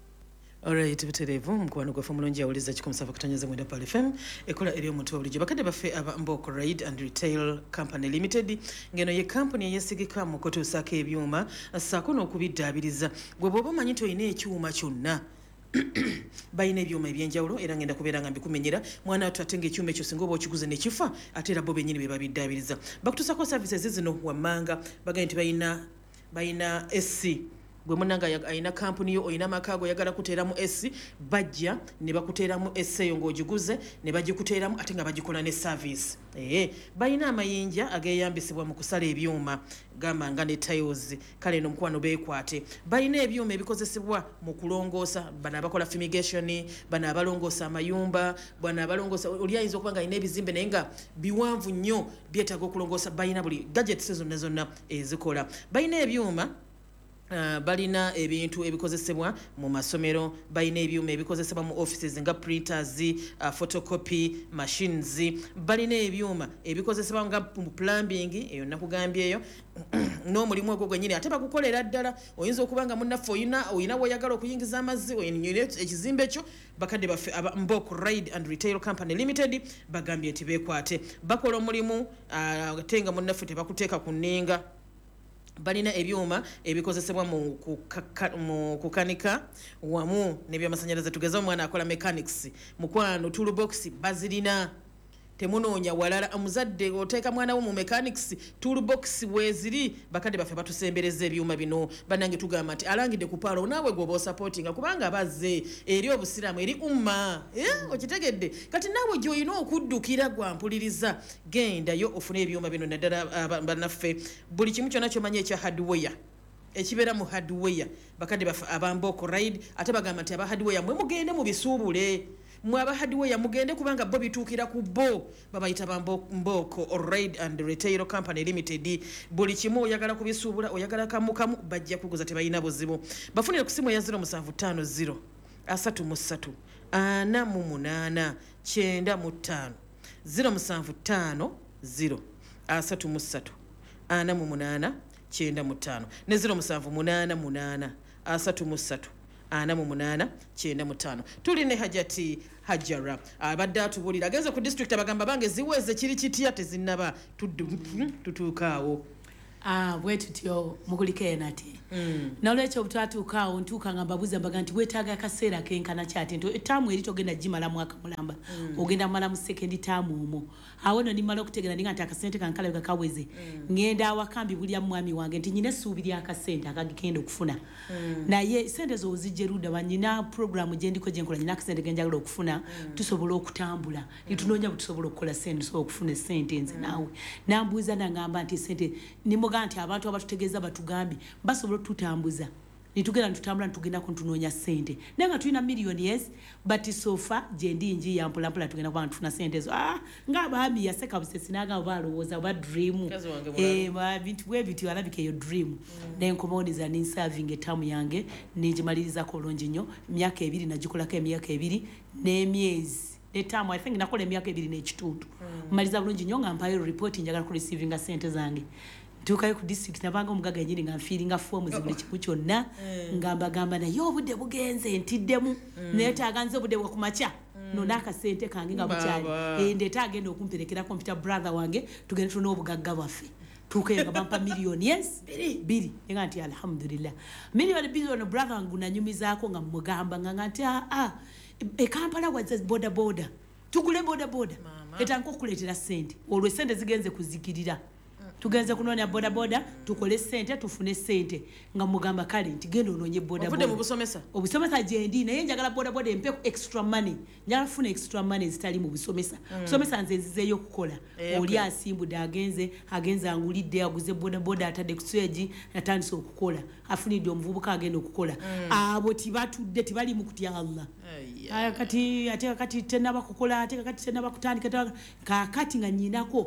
Alright, buterevu mkwano gwa famulonji awuliza kikomusava kutanyaza mwenda pale F M ekola eri omuntu obulijjo bakadde baffe aba Mboko Ride and Retail Company Limited ngeno ye company eyesigika mu kutuusako ebyuma ssaako n'okubiddaabiriza gwe bw'oba omanyi nti olina ekyuma kyonna bayina ebyuma ebyenjawulo era ngenda kubeera nga mbikumenyera mwana watu ate ng'ekyuma ekyo singa oba okiguze ne kifa ate era bo bennyini be babiddaabiriza bakutuusako services zino wammanga bagambye nti bayina bayina S C gwe munanga ayina kampuni yo oyina makago yagala kuteeramu S bajja ne bakuteeramu S eyo ng'ogiguze ne bagikuteeramu ate nga bagikola ne service. Eh, bayina amayinja ageyambisibwa mu kusala ebyuma gamba nga ne tiles kale no mukwano beekwate. Bayina ebyuma ebikozesebwa mu kulongoosa bana abakola fumigation bana abalongoosa amayumba bana abalongoosa oli ayinza okuba nga ayina ebizimbe naye nga biwanvu nnyo byetaaga okulongoosa bayina buli gadgets zonna zonna ezikola. Bayina ebyuma Uh, balina ebintu ebikozesebwa mu masomero balina ebyuma ebikozesebwa mu offices nga printers uh, photocopy machines balina ebyuma ebikozesebwa nga mu plumbing eyo nakugambye eyo n'omulimu ogwo gwennyini ate bakukolera ddala oyinza okuba nga munnaffe oyina oyina woyagala okuyingiza amazzi oyina ekizimbe ekyo bakadde baffe aba Mboko Ride and Retail Company Limited bagambye nti beekwate bakola omulimu uh, ate nga munnaffe tebakuteeka ku nninga. Balina ebyuma ebikozesebwa mu kukanika wamu n'ebyamasannyalaze tugeze omwana akola mechanics mukwano toolbox bazirina temunoonya walala omuzadde oteeka mwana wo mu mechanics toolbox weziri bakadde baffe batusembereza ebyuma bino banange tugamba nti alangidde ku paalo naawe gwoba osupportinga kubanga abazze eri obusiraamu eri umma eh, okitegedde kati naawe gy'olina okuddukira gwampuliriza gendayo ofune ebyuma bino naddala bannaffe buli kimu kyonna kyomanya ekya hardware ekibeera mu hardware bakadde baffe abamboko ride ate bagamba nti aba hardware mwe mugende mu bisuubule mwe aba hardware mugende kubanga bo bituukira ku bo babayita bamboko ride and retail company limited buli kimu oyagala kubisuubula oyagala kamukamu bajja kuguza tebalina buzibu bafunire ku simu ya zero seven five zero asatu mu ssatu ana mu munaana kyenda mu ttaano zero seven five zero asatu mu ssatu ana mu munaana kyenda mu ttaano ne zero seven munaana munaana asatu mu ssatu ana mu munaana kyenda mu ttaano tuli ne Hajati Hajara abadde atubulira agenze ku district abagamba bange ziweze kiri kitya tezinnaba tutuukaawo Ah, bwetu tyo mukulike nati. Mm. Nolwekyo obutatuukaawo ntuuka nga mbabuuza mbaga nti weetaaga akaseera kenkana kyati nti etaamu eri togenda gimala mwaka mulamba mm. ogenda mala mu sekendi taamu omwo awo no nimala okutegera ninga nti akasente kankalabika kaweze mm. ngenda awakambi bulya mwami wange nti nyina essuubi lya akasente akagenda okufuna mm. naye sente zo ozijja erudda banyina programu gye ndiko gye nkola nyina akasente ge njagala okufuna mm. tusobola okutambula mm. nitunoonya bwe tusobola okukola sente tusobola okufuna esente nze mm. naawe nambuuza nangamba nti sente nimoga nti abantu abatutegeeza batugambi basobola tutambuza nitugenda ntutambula ntugenda kuntunoonya sente naye nga tulina millioni yes but sofa gye ndi nji ya mpolampola tugenda kuba ntufuna sente ezo ah ng'abaami yaseka busesi n'agamba balowooza oba dream eh bintu bwe biti alabika eyo dream mm. naye nkomooniza ninserving etaamu yange nigimalirizaako olungi nnyo emyaka ebiri nagikolako emyaka ebiri n'emyezi etaamu I think nakola emyaka ebiri n'ekitundu mm. maliza bulungi nnyo nga mpayo report njagala ku receiving sente zange tukayo ku district nabanga omugaga nyiri nga feelinga form zibuli kimu kyonna ngamba gamba na yo budde bugenze ntiddemu neetaaga nze budde kumacha no nakasente kange nga bukyali e ndeta agenda okumperekera computer brother wange tugende tuna obugagga baffe tukayo bampa million yes biri nga nti alhamdulillah million billion brother wangu nanyumizaako nga mugamba nga nti ah ah e Kampala was border border tugule border border etanko kuletera sente olwe sente zigenze kuzikirira tugenze kunoonya boda boda tukole sente tufune sente nga mugamba kale nti genda onoonye boda boda mu busomesa obusomesa gyendi naye njagala boda boda empe extra money njagala funa extra money zitali mu busomesa busomesa nze nzizeeyo okukola oli asimbudde agenze agenze angulidde aguze boda boda atadde ku swegi atandise okukola afunidde omuvubuka agenda okukola abo tibatudde tibali mu kutya Allah aya kati ate kati tenaba kukola ate kati tenaba kutandika kakati nga nyinako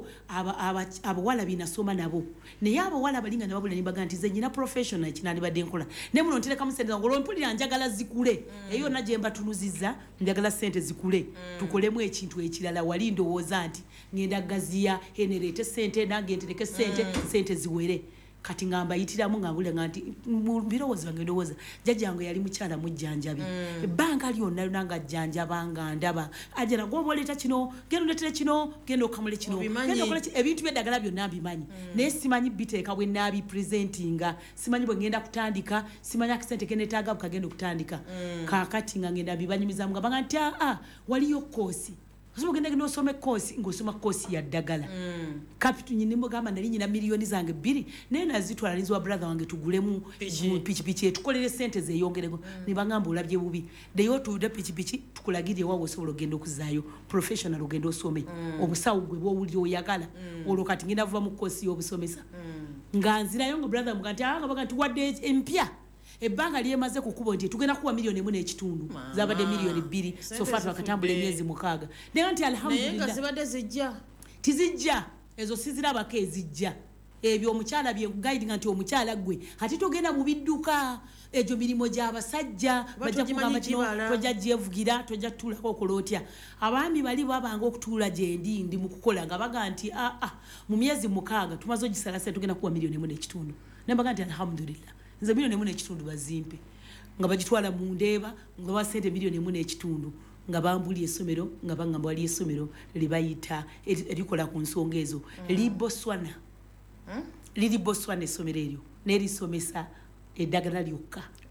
abawala binasoma nabo naye abawala balinga nabo bulani baga nti ze nyina professional kinali badde nkola ne muno ntereka mu sente ngolo mpulira njagala zikule eyo naje mbatuluziza njagala sente zikule tukolemu ekintu ekirala wali ndowooza nti ngenda gaziya enerete sente nange ntereke sente sente ziwere kati ngamba yitiramu ngambule nganti birowooza bange ndowooza jjajjange yali mukyala mujjanjabi mm. ebbanga lyonna nanga jjanjabanga ndaba ajana gwoboleta kino gendo ndetera kino gendo okamule kino gendo okola ebintu by'eddagala byonna mbimanyi mm. naye simanyi biteeka bwe naabi presentinga simanyi bwe ngenda kutandika simanyi akisente kenetaaga bukagenda okutandika mm. kaakati nga ngenda bibanyumizamu ngabanga nti aa waliyo koosi So genda gino some course ngosoma course ya ddagala. Mm. Kapitu nyinimo gamba nali nyina milioni zange bbiri naye nazitwalizwa brother wange tugulemu pichi pichi tukolere sente ze yongerego mm. ne bangamba olabye bubi. Deyo tuude pichi pichi tukulagirye wawo osobola ogenda okuzaayo professional ogenda osome. Mm. Obusawo gwe bo wuli oyagala. Mm. Olokati ngenda vuba mu course y'obusomesa. Mm. Nganzira yongo brother mugati anga baga tuwadde empya. Ebanga lyemaze kukubo nti tugenda kuwa milioni emu n'ekitundu zabadde milioni bbiri so far bakatambula emyezi mukaaga naye nti alhamdulillah naye nga zibadde zijja tizijja ezo sizirabako ezijja ebyo omukyala bye guiding nti omukyala gwe ati togenda mu bidduka ejo mirimo gy'abasajja bajja kugamba kino tojja gyevugira tojja tutulako okolotya abaami bali babanga okutuula gyendi ndi mu kukola nga baga nti ah ah mu myezi mukaaga tumaze ogisala se tugenda kuwa milioni emu n'ekitundu nembaga nti alhamdulillah nze milioni emu n'ekitundu bazimpe nga bagitwala mu ndeeba nga basente milioni emu n'ekitundu nga bambuli essomero nga bangamba wali essomero libayita erikola ku nsonga ezo mm. li Botswana mm? liri Botswana essomero eryo nerisomesa eddagala lyokka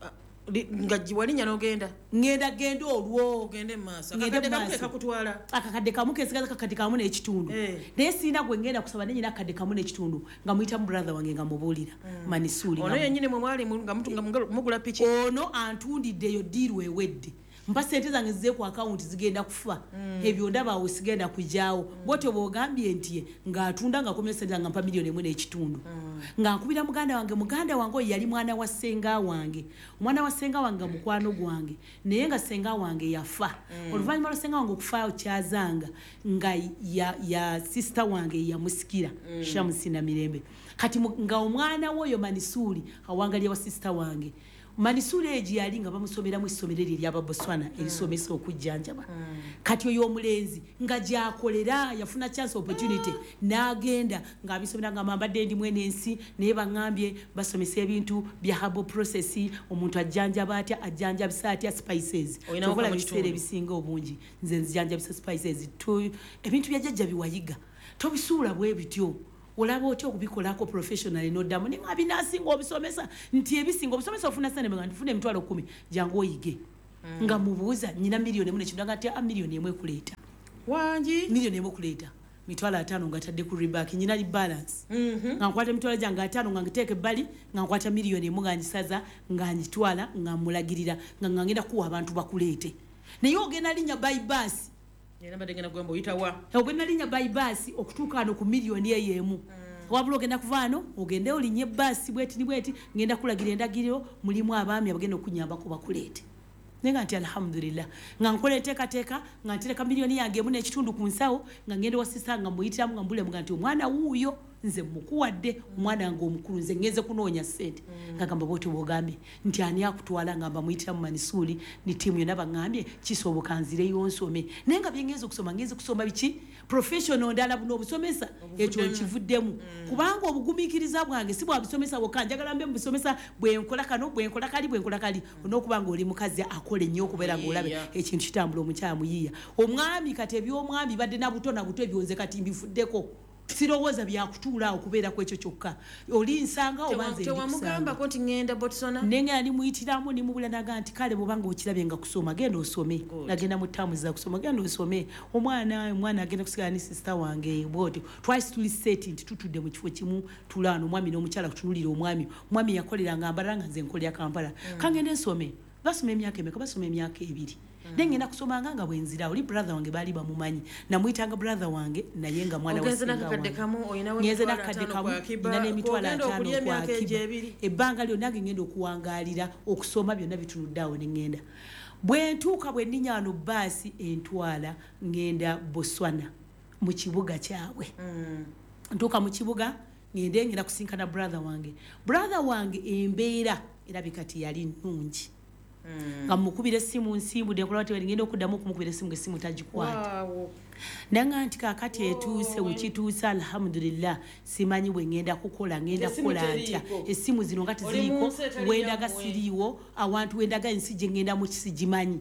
ngaji walinya n'ogenda ngenda genda olwo ogende maaso akakadde kamu ke kakutwala akakadde kamu kesigaza kakadde kamu n'ekitundu naye siina gwe ngenda kusaba nenyina akadde kamu n'ekitundu nga muyita mu brother wange nga mubuulira Manisuli ono yennyini mwe mwali nga mugula piki ono antundiddeyo diiru ewedde mpa sente zange zize ku akawunti zigenda kufa ebyo ndaba awo sigenda kujaawo bwotyo bw'ogambye nti ng'atunda nga akomye sente nga mpa miliyoni emu n'ekitundu nga nkubira muganda wange muganda wange oyo yali mwana wa ssenga wange omwana wa ssenga wange nga mukwano gwange naye nga ssenga wange yafa oluvannyuma lwa ssenga wange okufaayo kyazanga nga ya, ya sisita wange yamusikira Shamusina Mirembe kati nga omwana we oyo Manisuli awangalya wa sisita wange Manisuli eji yali nga bamusomera mu issomero lya Botswana erisomesa okujjanjaba kati oyo omulenzi nga gyakolera yafuna chance opportunity n'agenda nga abisomera nga mambadde ndi mwene ensi naye bangambye basomesa ebintu bya herbal process omuntu ajjanjaba atya ajjanjabisa atya spices tokola biseera ebisinga obungi nze nzijjanjabisa spices tu ebintu bya jjajja biwayiga tobisuula bwe bityo olaba otyo okubikolako professionally noddamu ne ngabi nasinga obisomesa nti ebisinga obisomesa ofuna sente nga ntifuna emitwalo kumi jangu oyige mm. nga mubuuza nyina miliyoni emu nekidanga ati a miliyoni emu ekuleeta wangi miliyoni emu ekuleeta mitwalo ataano nga tadde ku reback nyina li balance mm -hmm. nga nkwata emitwalo gyange ataano nga ngiteeka ebbali nga nkwata miliyoni emu nga ngisaza nga ngitwala nga mulagirira nga ngagenda kuwa abantu bakuleete naye ogenda linnya baibasi Yena badengena gwembo yitawa. Ogenda linya baibasi okutuuka ano ku miliyoni eyemu. Mm. Wabula ogenda kuvaano ogende olinye basi bweti ni bweti ngenda kulagira endagiriro mulimu abaami abagenda okunyamba ko bakuleete. Nenga nti alhamdulillah nga nkole teka teka nga ntereka miliyoni yange mu n'ekitundu ku nsawo nga ngende wasisa nga muyitiramu nga mbule nga nti omwana wuuyo nze mukuwadde omwana nga omukulu nze ngeze kunoonya sente mm. nga gamba bwoti bwogambye nti ani akutwala nga bamuyitiramu Manisuli ni tiimu yonna bangambye kisoboka nzireyo nsome naye nga byengeeza okusoma ngeze kusoma biki professional ndala buno obusomesa ekyo kivuddemu mm. kubanga obugumiikiriza bwange si bwa busomesa bwokka njagala mbe mu busomesa bwenkola kano bwenkola kali bwenkola kali mm. on'okubanga oli mukazi akola ennyo okubeera ng'olabe yeah. ekintu kitambula omukyamu yiiya omwami kati eby'omwami badde na buto na buto ebyonze kati mbifuddeko sirowooza byakutuula okubeera ku ekyo kyokka oli nsanga obanze tewamugamba ko nti ngenda Botswana nenga ni muyitiramu ni mubula naga nti kale bobanga okirabye nga kusoma genda osome nagenda mu tamu za kusoma genda osome omwana omwana agenda kusigala ni sister wange bwoti twice to set nti tutudde mu kifo kimu tulano omwami n'omukyala kutunulira omwami omwami yakoleranga ambalanga nze nkolya Kampala mm. kangende nsome basoma emyaka emeka basoma emyaka ebiri Mm. Nengena kusomanga nga bwenzira oli brother wange bali bamumanyi namuyitanga brother wange naye nga mwana wa singa wange ngeze nakadde kamu ina n'emitwalo ataano kwa akiba ebbanga lyonna ngenda okuwangaalira okusoma byonna bitunuddeawo ne ngenda bwe ntuuka bwe nninyano baasi entwala ngenda Botswana mu kibuga kyabwe mm. ntuuka mu kibuga ngende ngenda kusinkana brother wange brother wange embeera erabika kati yali nnungi nga mm. mukubira simu nsimbu de kola tewe ngendo okuddamu kumukubira simu ngesimu tagikwata wow. Nanga nti kakati etuuse ukituusa alhamdulillah simanyi bwe ngenda kukola ngenda kukola atya esimu zino ngati ziriko wendaga siriwo awantu wendaga nsije ngenda mu kisigimanyi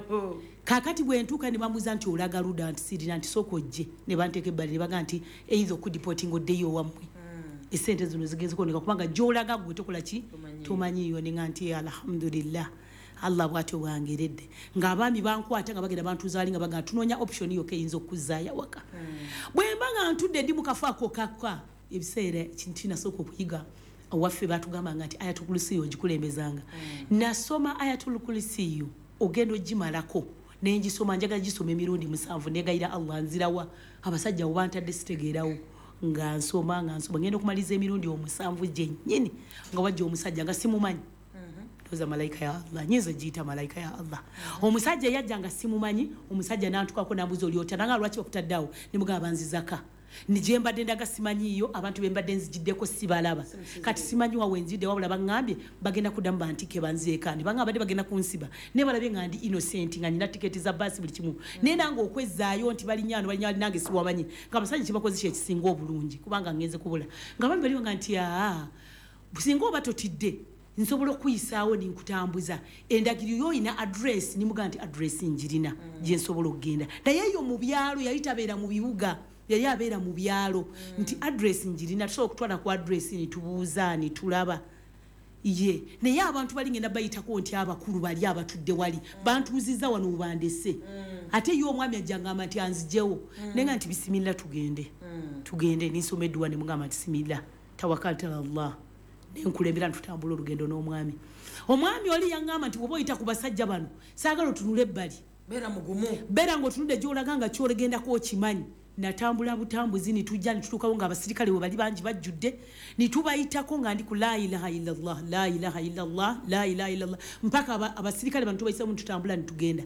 kakati bwe ntuuka ne bamuza nti olaga luda nti sirina nti sokojje ne banteeka ebbali ne baga nti eizo kudipoting oddeyo wamwe esente zino zigenze koneka kubanga gyolaga gwe tokola ki tumanyiyo ne nganti alhamdulillah Allah bwatyo bwangeredde ng'abaami bankwata nga bagenda bantu zaali nga baga tunoonya option yo keyinza okuzaaya waka mm. bwe mbanga ntudde ndi mu kafaako kakka ebiseera kintu kinasooka okuyiga owaffe batugamba nga nti Ayatul Kursiyo ogikulembezanga mm. nasoma Ayatul Kursiyo ogenda ogimalako nengisoma njagala gisoma emirundi musanvu negayira Allah nzirawa abasajja bo bantadde sitegeerawo nga nsoma nga nsoma ngenda okumaliza emirundi omusanvu gyennyini nga wajja omusajja nga simumanyi oza malaika ya Allah nyezo jita malaika ya Allah mm. omusajja yajja nga simumanyi omusajja nantukako nambuzo olyota nanga lwaki bakutaddawo nimuga banzizaka nijemba dendaga simanyiyo abantu bembadde nzijiddeko sibalaba kati simanyi wa wenzide wabula bangambye bagenda kuddamu bantike banzeekani banga abadde bagenda kunsiba ne balabye nga ndi innocent nga nyina tiketi za basi buli kimu mm. ne nanga okwezaayo nti bali nyano bali nyali nange siwabanyi nga abasajja kibakozesha ekisinga obulungi kubanga ngenze kubula nga bambi bali nga nti aa businga oba totidde nsobola okuyisaawo ninkutambuza endagiriro yo ina address nimuga nti address njirina mm. gye nsobola okugenda naye yo mu byalo yali tabeera mu bibuga yali abeera mu byalo mm. nti address njirina tusobola okutwala ku address nitubuuza nitulaba ye naye abantu balingenda bayitako nti abakulu bali abatudde wali bantuuziza wano ubandese ate yo omwami ajjangamba nti anzijewo nenga nti bisimilla tugende tugende nisomeddwa ne mugamba nti similla tawakalta Allah nenkulembera ntutambula olugendo n'omwami omwami oli yangamba nti bwoba oyita ku basajja bano saagala otunule ebbali beera mugumu beera ng'otunudde gy'olaga nga kyolegendako okimanyi natambula butambuzi nitujja nitutuukawo nga abasirikale bwe bali bangi bajjudde nitubayitako nga ndi ku la ilaha illallah la ilaha illallah la ilaha illallah mpaka abasirikale bano tubayisamu nitutambula nitugenda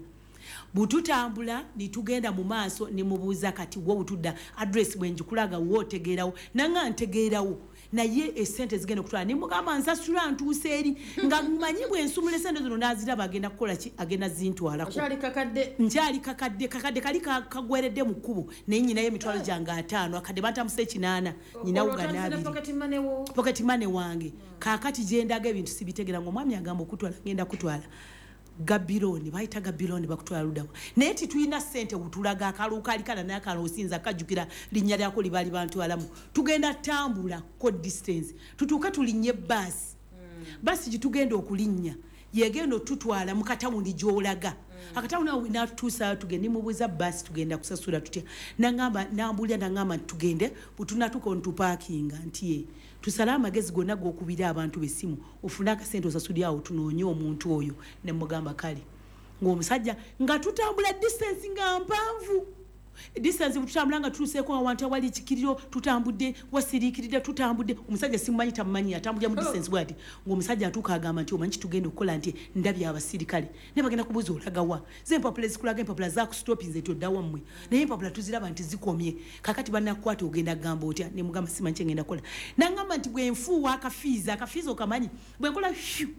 bututambula nitugenda mu maaso nemubuuza kati wo butudda address bwenjikulaga wootegeerawo nanga ntegeerawo naye esente zigenda okutwala nimugamba nsasula ntuuse eri nga mmanyi bwensumula esente zino naziraba agenda kukola ki agenda zintwalako nkyali kakadde nkyali kakadde kakadde kali kagweredde mu kkubo naye nyinayo emitwalo gyange ataano akadde bantamuse ekinaana nyinawo ganaabiri pocket money wange kaakati gyendaga ebintu sibitegera ng'omwami agamba okutwala ngenda kutwala gabiloni bayita gabiloni bakutwala ludawa naye titulina ssente butulaga akaluuka alikala naye akala osinza kajjukira linnya lyako libali bantu alamu tugenda tambula ko distance tutuuka tulinnya basi basi gitugenda okulinnya yegenda otutwala mu katawundi gy'olaga akatawundi awo natuusa tugende mubuuza basi tugenda kusasula tutya nangamba nambulya nangamba nti tugende butunatuuka ontupaakinga nti ye tusale amagezi gonna g'okubira abantu b'essimu ofune akasente osasulya awo tunoonye omuntu oyo ne mugamba kale ng'omusajja nga tutambula distance nga mpanvu distance tutambula nga tutuuseeko awantu awali ekikiriro tutambudde wasiriikiridde tutambudde omusajja simumanyi tamumanyi atambulira mu distance bwati ng'omusajja atuuka agamba nti omanyi kitugenda okukola nti ndabye abasirikale ne bagenda kubuuza olagawa ze empapula ezikulaga empapula zakusitopinze toddawa mmwe naye empapula tuziraba nti zikomye kakati bannakukwata ogenda kugamba otya ne mugamba simanyi kyengenda kukola nangamba nti bwenfuuwa akafiizi akafiizi okamanyi bwenkola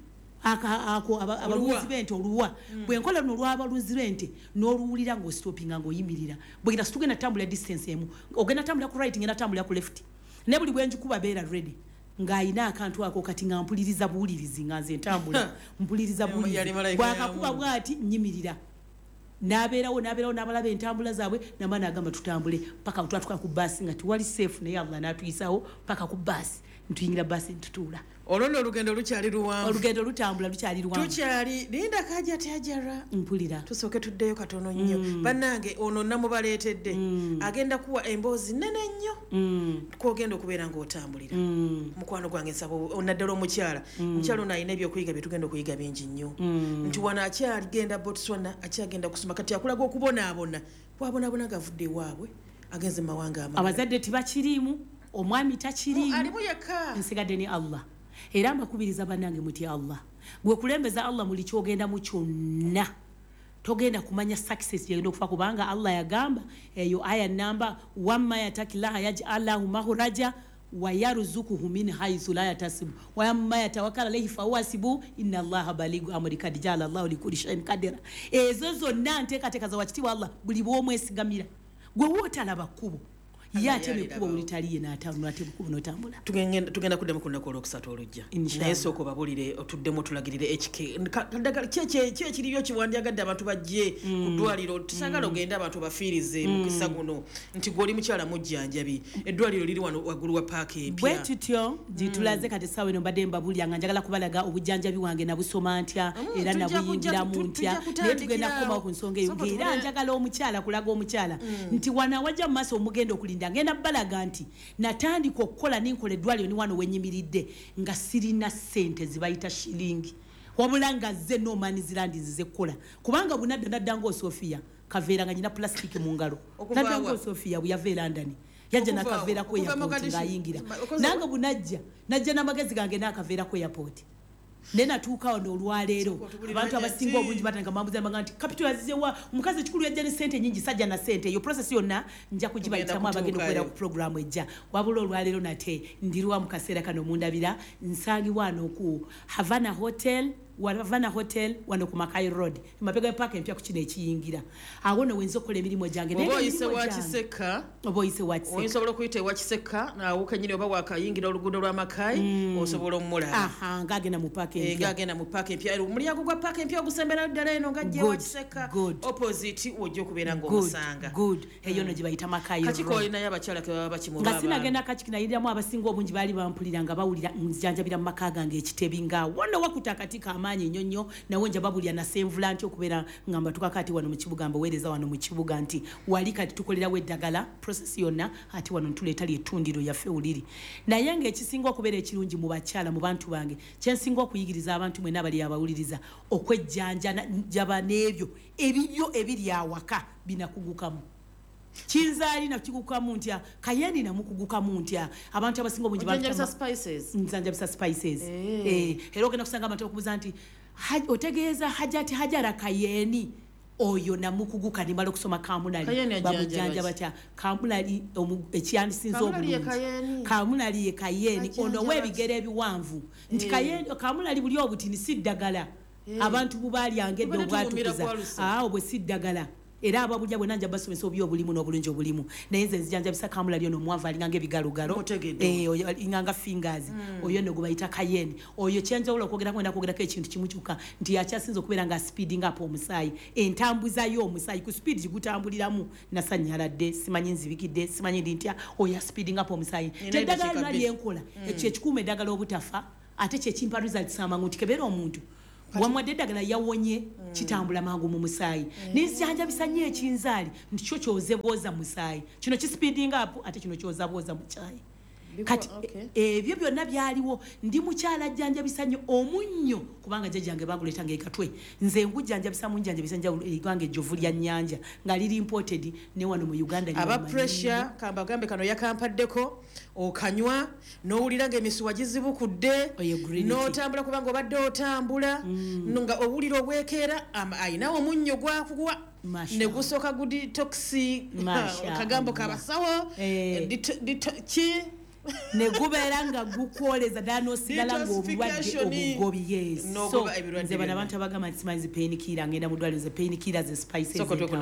ako abalunzi b'ente oluwa bwenkola luno olw'abalunzi b'ente n'oluwulira ng'ositopinga ng'oyimirira bwegenda situgenda tambula distance emu ogenda tambula ku right ngenda tambula ku left ne buli bwenjikuba beera ready ng'ayina akantu ako kati nga mpuliriza buwulirizi nga nze ntambula mpuliriza buwulirizi bwakakuba bwati nyimirira n'abeerawo n'abeerawo n'abalaba entambula zaabwe namba n'agamba tutambule paka twatuka ku basi nga tiwali safe naye Allah n'atuyisawo paka ku basi ntuyingira basi ntutuula olwo nno olugendo lukyali luwanvu olugendo lutambula lukyali luwanvu tukyali linda kaja tyajara mpulira tusooke tuddeyo katono nnyo mm. bannange ono namubaleetedde mm. agenda kuwa emboozi nnene nnyo mm. kwogenda okubeera ng'otambulira mm. mukwano gwange nsaba onaddala omukyala mm. mukyala ono alina ebyokuyiga bye tugenda okuyiga bingi nnyo mm. nti wano akyagenda Botswana akyagenda kusoma kati akulaga okubonaabona bwabonaabona gavudde ewaabwe agenze mu mawanga amalala abazadde tibakiriimu omwami takiriimu alimu yekka nsigadde ne Allah era mbakubiriza bannange muti Allah gwe kulembeza Allah muli kyogenda mu kyonna togenda kumanya success yagenda okufa kubanga Allah yagamba eyo aya namba wamma yatakillaha yaj'alahu mahraja wa yarzuquhu min haythu la yatasibu wa yamma yatawakkala alayhi fa huwa hasibu inna Allaha balighu amri kad ja'ala Allahu likulli shay'in qadira ezo zonna nteekateeka za wakitiibwa Allah buli bw'omwesigamira gwe wootalaba kkubo yate mekuba ulitaliye na atamu nate mekuba notambula tugenda tugenda kudde mukunda ko okusatu olujja naye soko babulire otuddemu tulagirire H K kye kye kiriyo kiwandyagadde abantu bajje kudwaliro tusagala ogenda abantu bafiirize mu kisa guno nti goli mukyala mujjanjabi eddwaliro liri wano wagulu wa park empya bwetutyo jitulaze kati sawe no badde mbabuli anga njagala kubalaga obujjanjabi wange na busoma ntya era na buyingira mu ntya naye tugenda koma ku nsonga eyo era njagala omukyala kulaga omukyala nti wana wajja mu maaso omugendo okulinda ngenda balaga nti natandika okukola ninkola eddwaliro ni wano wenyimiridde nga sirina ssente zibayita shilingi wabula nga zze noomanizirandi nzize kukola kubanga bunadda naddanga Sofia kaveera nga nyina plastic mu ngalo naddanga Sofia buyava London yajja nakaveera ko airport ng'ayingira nanga bunajja najja n'amagezi gange n'akaveera ko airport nena tuuka wano olwaleero abantu abasinga obungi batanga mambuza mbanga nti capital yazizewa omukazi ekikulu yajja ne sente nyingi sajja na sente eyo process yonna nja kugibayitamu abagenda okubeera ku programu ejja wabula olwaleero nate ndirwa mu kaseera kano mundabira nsangibwa wano ku Havana Hotel Havana Hotel wano ku Makai Road mapega park empya ku kino ekiyingira awo no wenzo kola emirimu gyange obo ise wa Kiseka obo ise wa Kiseka oyinza okuyita wa Kiseka na ukanyine oba wakayingira oluguudo lwa Makai mm. osobola omulaba aha ngagenda mu park empya e ngagenda mu park empya mulyango gwa park empya ogusembera ddala eno ngajje wa Kiseka opposite ojjo kubeera ngo musanga good eyo mm. no gibayita Makai Road kachiko ina yabakyala ke baba kimulaba ngasina genda kachikina yiryamu abasinga obungi bali bampulira nga bawulira njanjabira mu makaga ng'ekitebinga wonna wakuta katika amaanyi nnyonnyo nawe nja babulya na senvula nti okubeera ngamba tukakati wano mu kibuga mbaweereza wano mu kibuga nti wali kati tukolerawo eddagala process yonna ati wano ntuleta ly'ettundiro yaffe uliri naye ng'ekisinga okubeera ekirungi mu bakyala mu bantu bange kyensinga okuyigiriza abantu mwena abali abawuliriza okwejjanjaba n'ebyo ebibyo ebiri awaka binakugukamu Chinzali na kigukamu ntya kayendi na mukugukamu ntya abantu abasinga obungi bantu njanja spices njanja bisa spices eh eh ero kena kusanga abantu okubuza nti otegeeza hajati hajara kayeni oyo na mukuguka ni malo kusoma kamunali babujanja batya kamunali ekyandisinzo obulungi kamunali ye kayeni ono webigere ebiwanvu nti kayeni kamunali buli obuti ni siddagala abantu bubali angedde obwatukuza ah obwe siddagala era ababulya bwe nanja basomesa obyo obulimu n'obulungi obulimu naye nze nzijanja bisa kamula lyo no mwavu alinga ebigalugalo eh oyo inganga fingers mm. oyo no gubayita kayeni oyo chenja ulo kwogera kwenda kwogera ke kintu kimuchuka nti yakyasinza okubeera nga speeding up omusayi entambuza yo omusayi ku speed gigutambuliramu nasanyaladde simanyi nzibikidde simanyi ndintya oyo speeding up omusayi teddagala nali enkola mm. ekye kikume dagala obutafa ate kye kimpa results amangu tikebera omuntu wamwadde ddagala yawonye mm. kitambula mangu mu musayi mm. nizijanja bisanye ekinzaali ndicho kyoze boza musayi kino ki speeding up ate kino kyoza boza muchayi kati ebyo byonna byaliwo ndi mukyala jjanja bisanye omunnyo kubanga jjajjange baguleta ngekatwe nze ngujjanja bisamu njanja bisanja igwange jovu lya nyanja nga liri imported ne wano mu Uganda aba pressure kamba gambe kano yakampaddeko okanywa n'owulira ng'emisuwa gizibukudde n'otambula kubanga obadde otambula mm. nga owulira obwekeera ayina omunnyo gwakugwa ne gusooka gudi toxi kagambo kabasawo eh. ki ne gubeera nga gukwoleza dano sigala ng'obulwadde obugobi yes no so nze bana abantu abagamba nti simanyi painkiller ngenda mu ddwaliro ze painkiller ze spices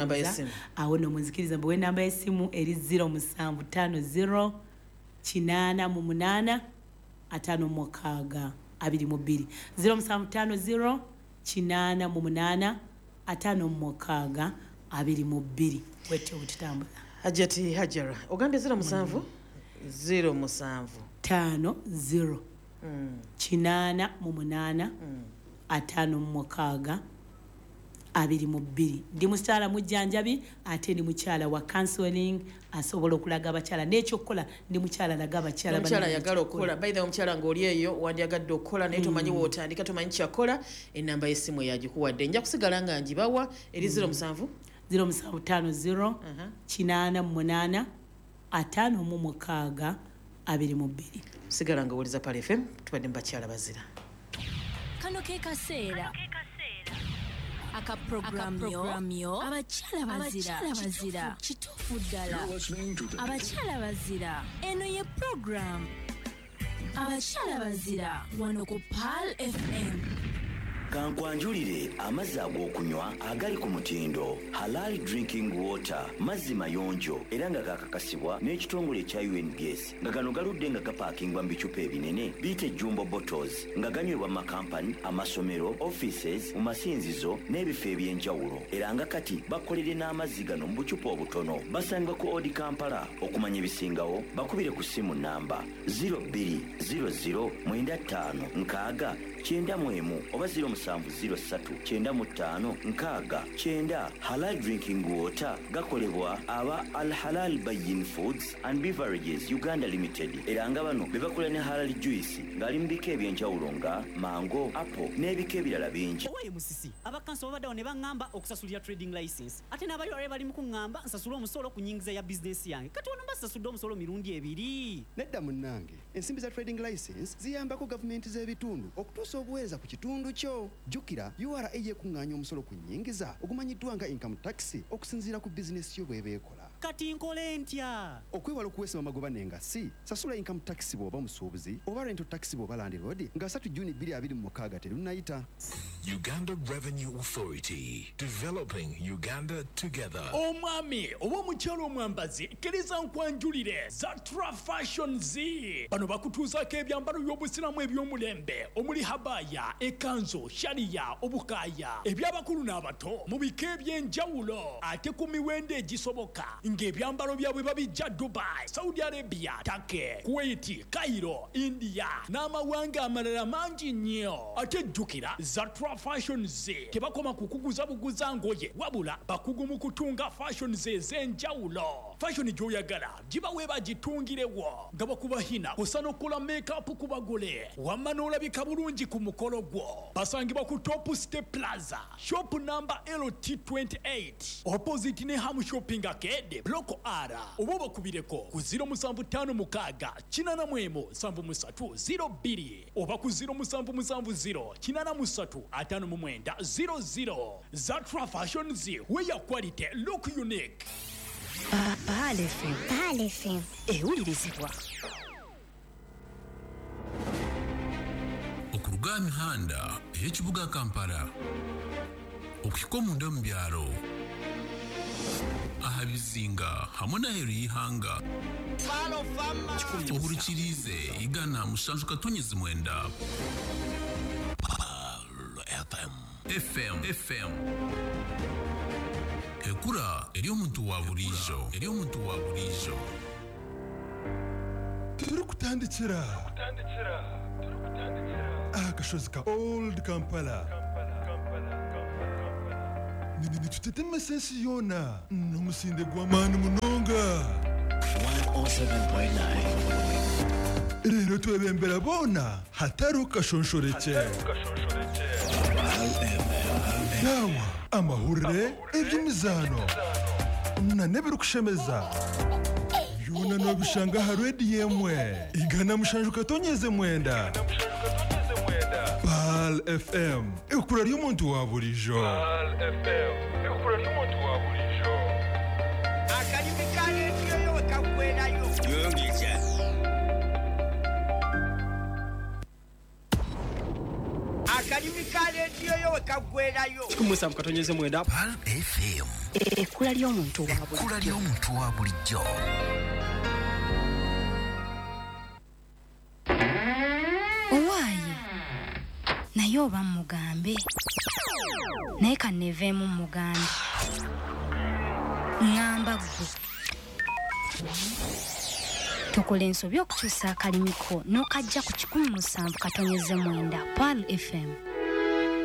awo no munzikiriza mbuwe namba y'essimu eri zero musanvu ttaano zero kinaana mu munaana ataano mu mukaaga abiri mu bbiri zero musanvu ttaano zero kinaana mu munaana ataano mu mukaaga abiri mu bbiri wetyo butitambula Hajati Hajara ogambye zero musanvu zero musanvu ttaano zero mm. kinaana mu munaana mm. ataano mu mukaaga abiri mu bbiri ndi mukyala mujjanjabi ate ndi mukyala wa counseling asobola okulaga abakyala n'ekyokukola ndi mukyala laga abakyala mukyala yagala okukola by the way omukyala ng'oli eyo wandyagadde okukola naye tomanyi wootandika tomanyi kyakola enamba y'essimu yagikuwadde nja kusigala nga njibawa eri zero musanvu zero musanvu ttaano zero kinaana mu munaana ataano mu mukaaga abiri mu bbiri sigala nga woliza Pale F M tubadde mu bakyala bazira kano ke kaseera aka programyo abakyala bazira bazira kituufu ddala abakyala bazira eno ye program abakyala bazira wano ku Pal F M kankwanjulire amazzi ag'okunywa agali ku mutindo halal drinking water mazzi mayonjo era nga kakakasibwa n'ekitongole ekya U N B S nga gano galudde nga gapaakingwa mu bicupa ebinene biyite jumbo bottles nga ganywebwa mu makampani amasomero offices mu masinzizo n'ebifo eby'enjawulo era nga kati bakolere n'amazzi gano mu bucupa obutono basangibwa ku Odi Kampala okumanya ebisingawo bakubire ku ssimu namba zero two zero zero nine five nkaaga kyenda mu emu oba zero musanvu zero ssatu kyenda mu ttaano nkaaga kyenda. Halal drinking water gakolebwa aba Al Halal Bayin Foods and Beverages Uganda Limited era nga bano be bakola ne halal juice ng'ali mu bika eby'enjawulo nga mango, apple n'ebika ebirala bingi. Owaye musisi abakanso babaddewo ne baŋŋamba okusasulira trading license ate n'abali wali bali mu kuŋŋamba nsasula omusolo ku nnyingiza ya bizinesi yange kati wano mbasasudde omusolo mirundi ebiri. Nedda munnange ensimbi za trading license ziyambako gavumenti z'ebitundu okutuusa obuweereza ku kitundu kyo. Jjukira U R A yeekuŋŋaanya omusolo ku nnyingiza ogumanyiddwa nga income tax okusinziira ku bizinesi yo bw'eba ekola. kati nkole ntya okwewala okuweesa amagoba n'engassi sasula income tax bw'oba musuubuzi oba rental tax bw'oba landlord nga three June twenty twenty-six terunnayita. Uganda Revenue Authority, developing Uganda together. Omwami oba omukyalo omwambazi kkiriza nkwanjulire Zatra Fashion Z bano bakutuuzaako ebyambalo by'obusiramu eby'omulembe omuli habaya ekanzo shariya obukaaya eby'abakulu n'abato mu bika eby'enjawulo ate ku miwendo egisoboka ng'ebyambalo byabwe babijja Dubai, Saudi Arabia, Turkey, Kuwait, Cairo, India n'amawanga amalala mangi nnyo. Ate jjukira Zatra Fashion Z tebakoma kukuguza buguza ngoye wabula bakugu mu kutunga fashion Z ez'enjawulo. Fashion gy'oyagala giba weeba gitungirewo nga bakubahina osana okukola make-up ku bagole wamma n'olabika bulungi ku mukolo gwo. Basangibwa ku Top Step Plaza shop number L T twenty-eight opposite ne Ham Shopping Arcade Block R oba bakubireko ku zero seven five six kinana mwemu seven three zero two oba ku zero seven seven zero kinana three atano mwenda zero zero. Zatra Fashion Z, where your quality look unique. Baal F M. Baal F M. Ewulirizibwa. Okuruga mihanda ey'ekibuga Kampala okuhika omunda mu byalo aha bizinga hamwe n'aheeru y'ihanga ohurikirize igana mushanju katonyezi mwenda F M F M ekura eri omuntu wa bulijo eri omuntu wa bulijo turi kutandikira akashozi ka Old Kampala nitutete sensi yona n'omusinde gw'amaani munonga one oh seven point nine rero twebembera bona hatari kashonshoreke dawa amahurire eby'imizano na nebirikushemeza byona nobishanga ha redi yemwe igana mushanju katonyeze mwenda Baal F M ekura ry'omuntu wa bulijo Baal F M ekura ry'omuntu wa bulijo akalimi kale tiyo wekagwerayo yongeza akalimi kale tiyo wekagwerayo kumusa mukatonyeze mwenda Baal F M ekura ry'omuntu wa bulijo ekura ry'omuntu wa bulijo. Owaye naye oba mugambe naye kaneveemu mugambe ngamba gwe tukola ensobi okukyusa akalimiko n'okajja ku kikumi musanvu katonyeze mwenda Baal F M.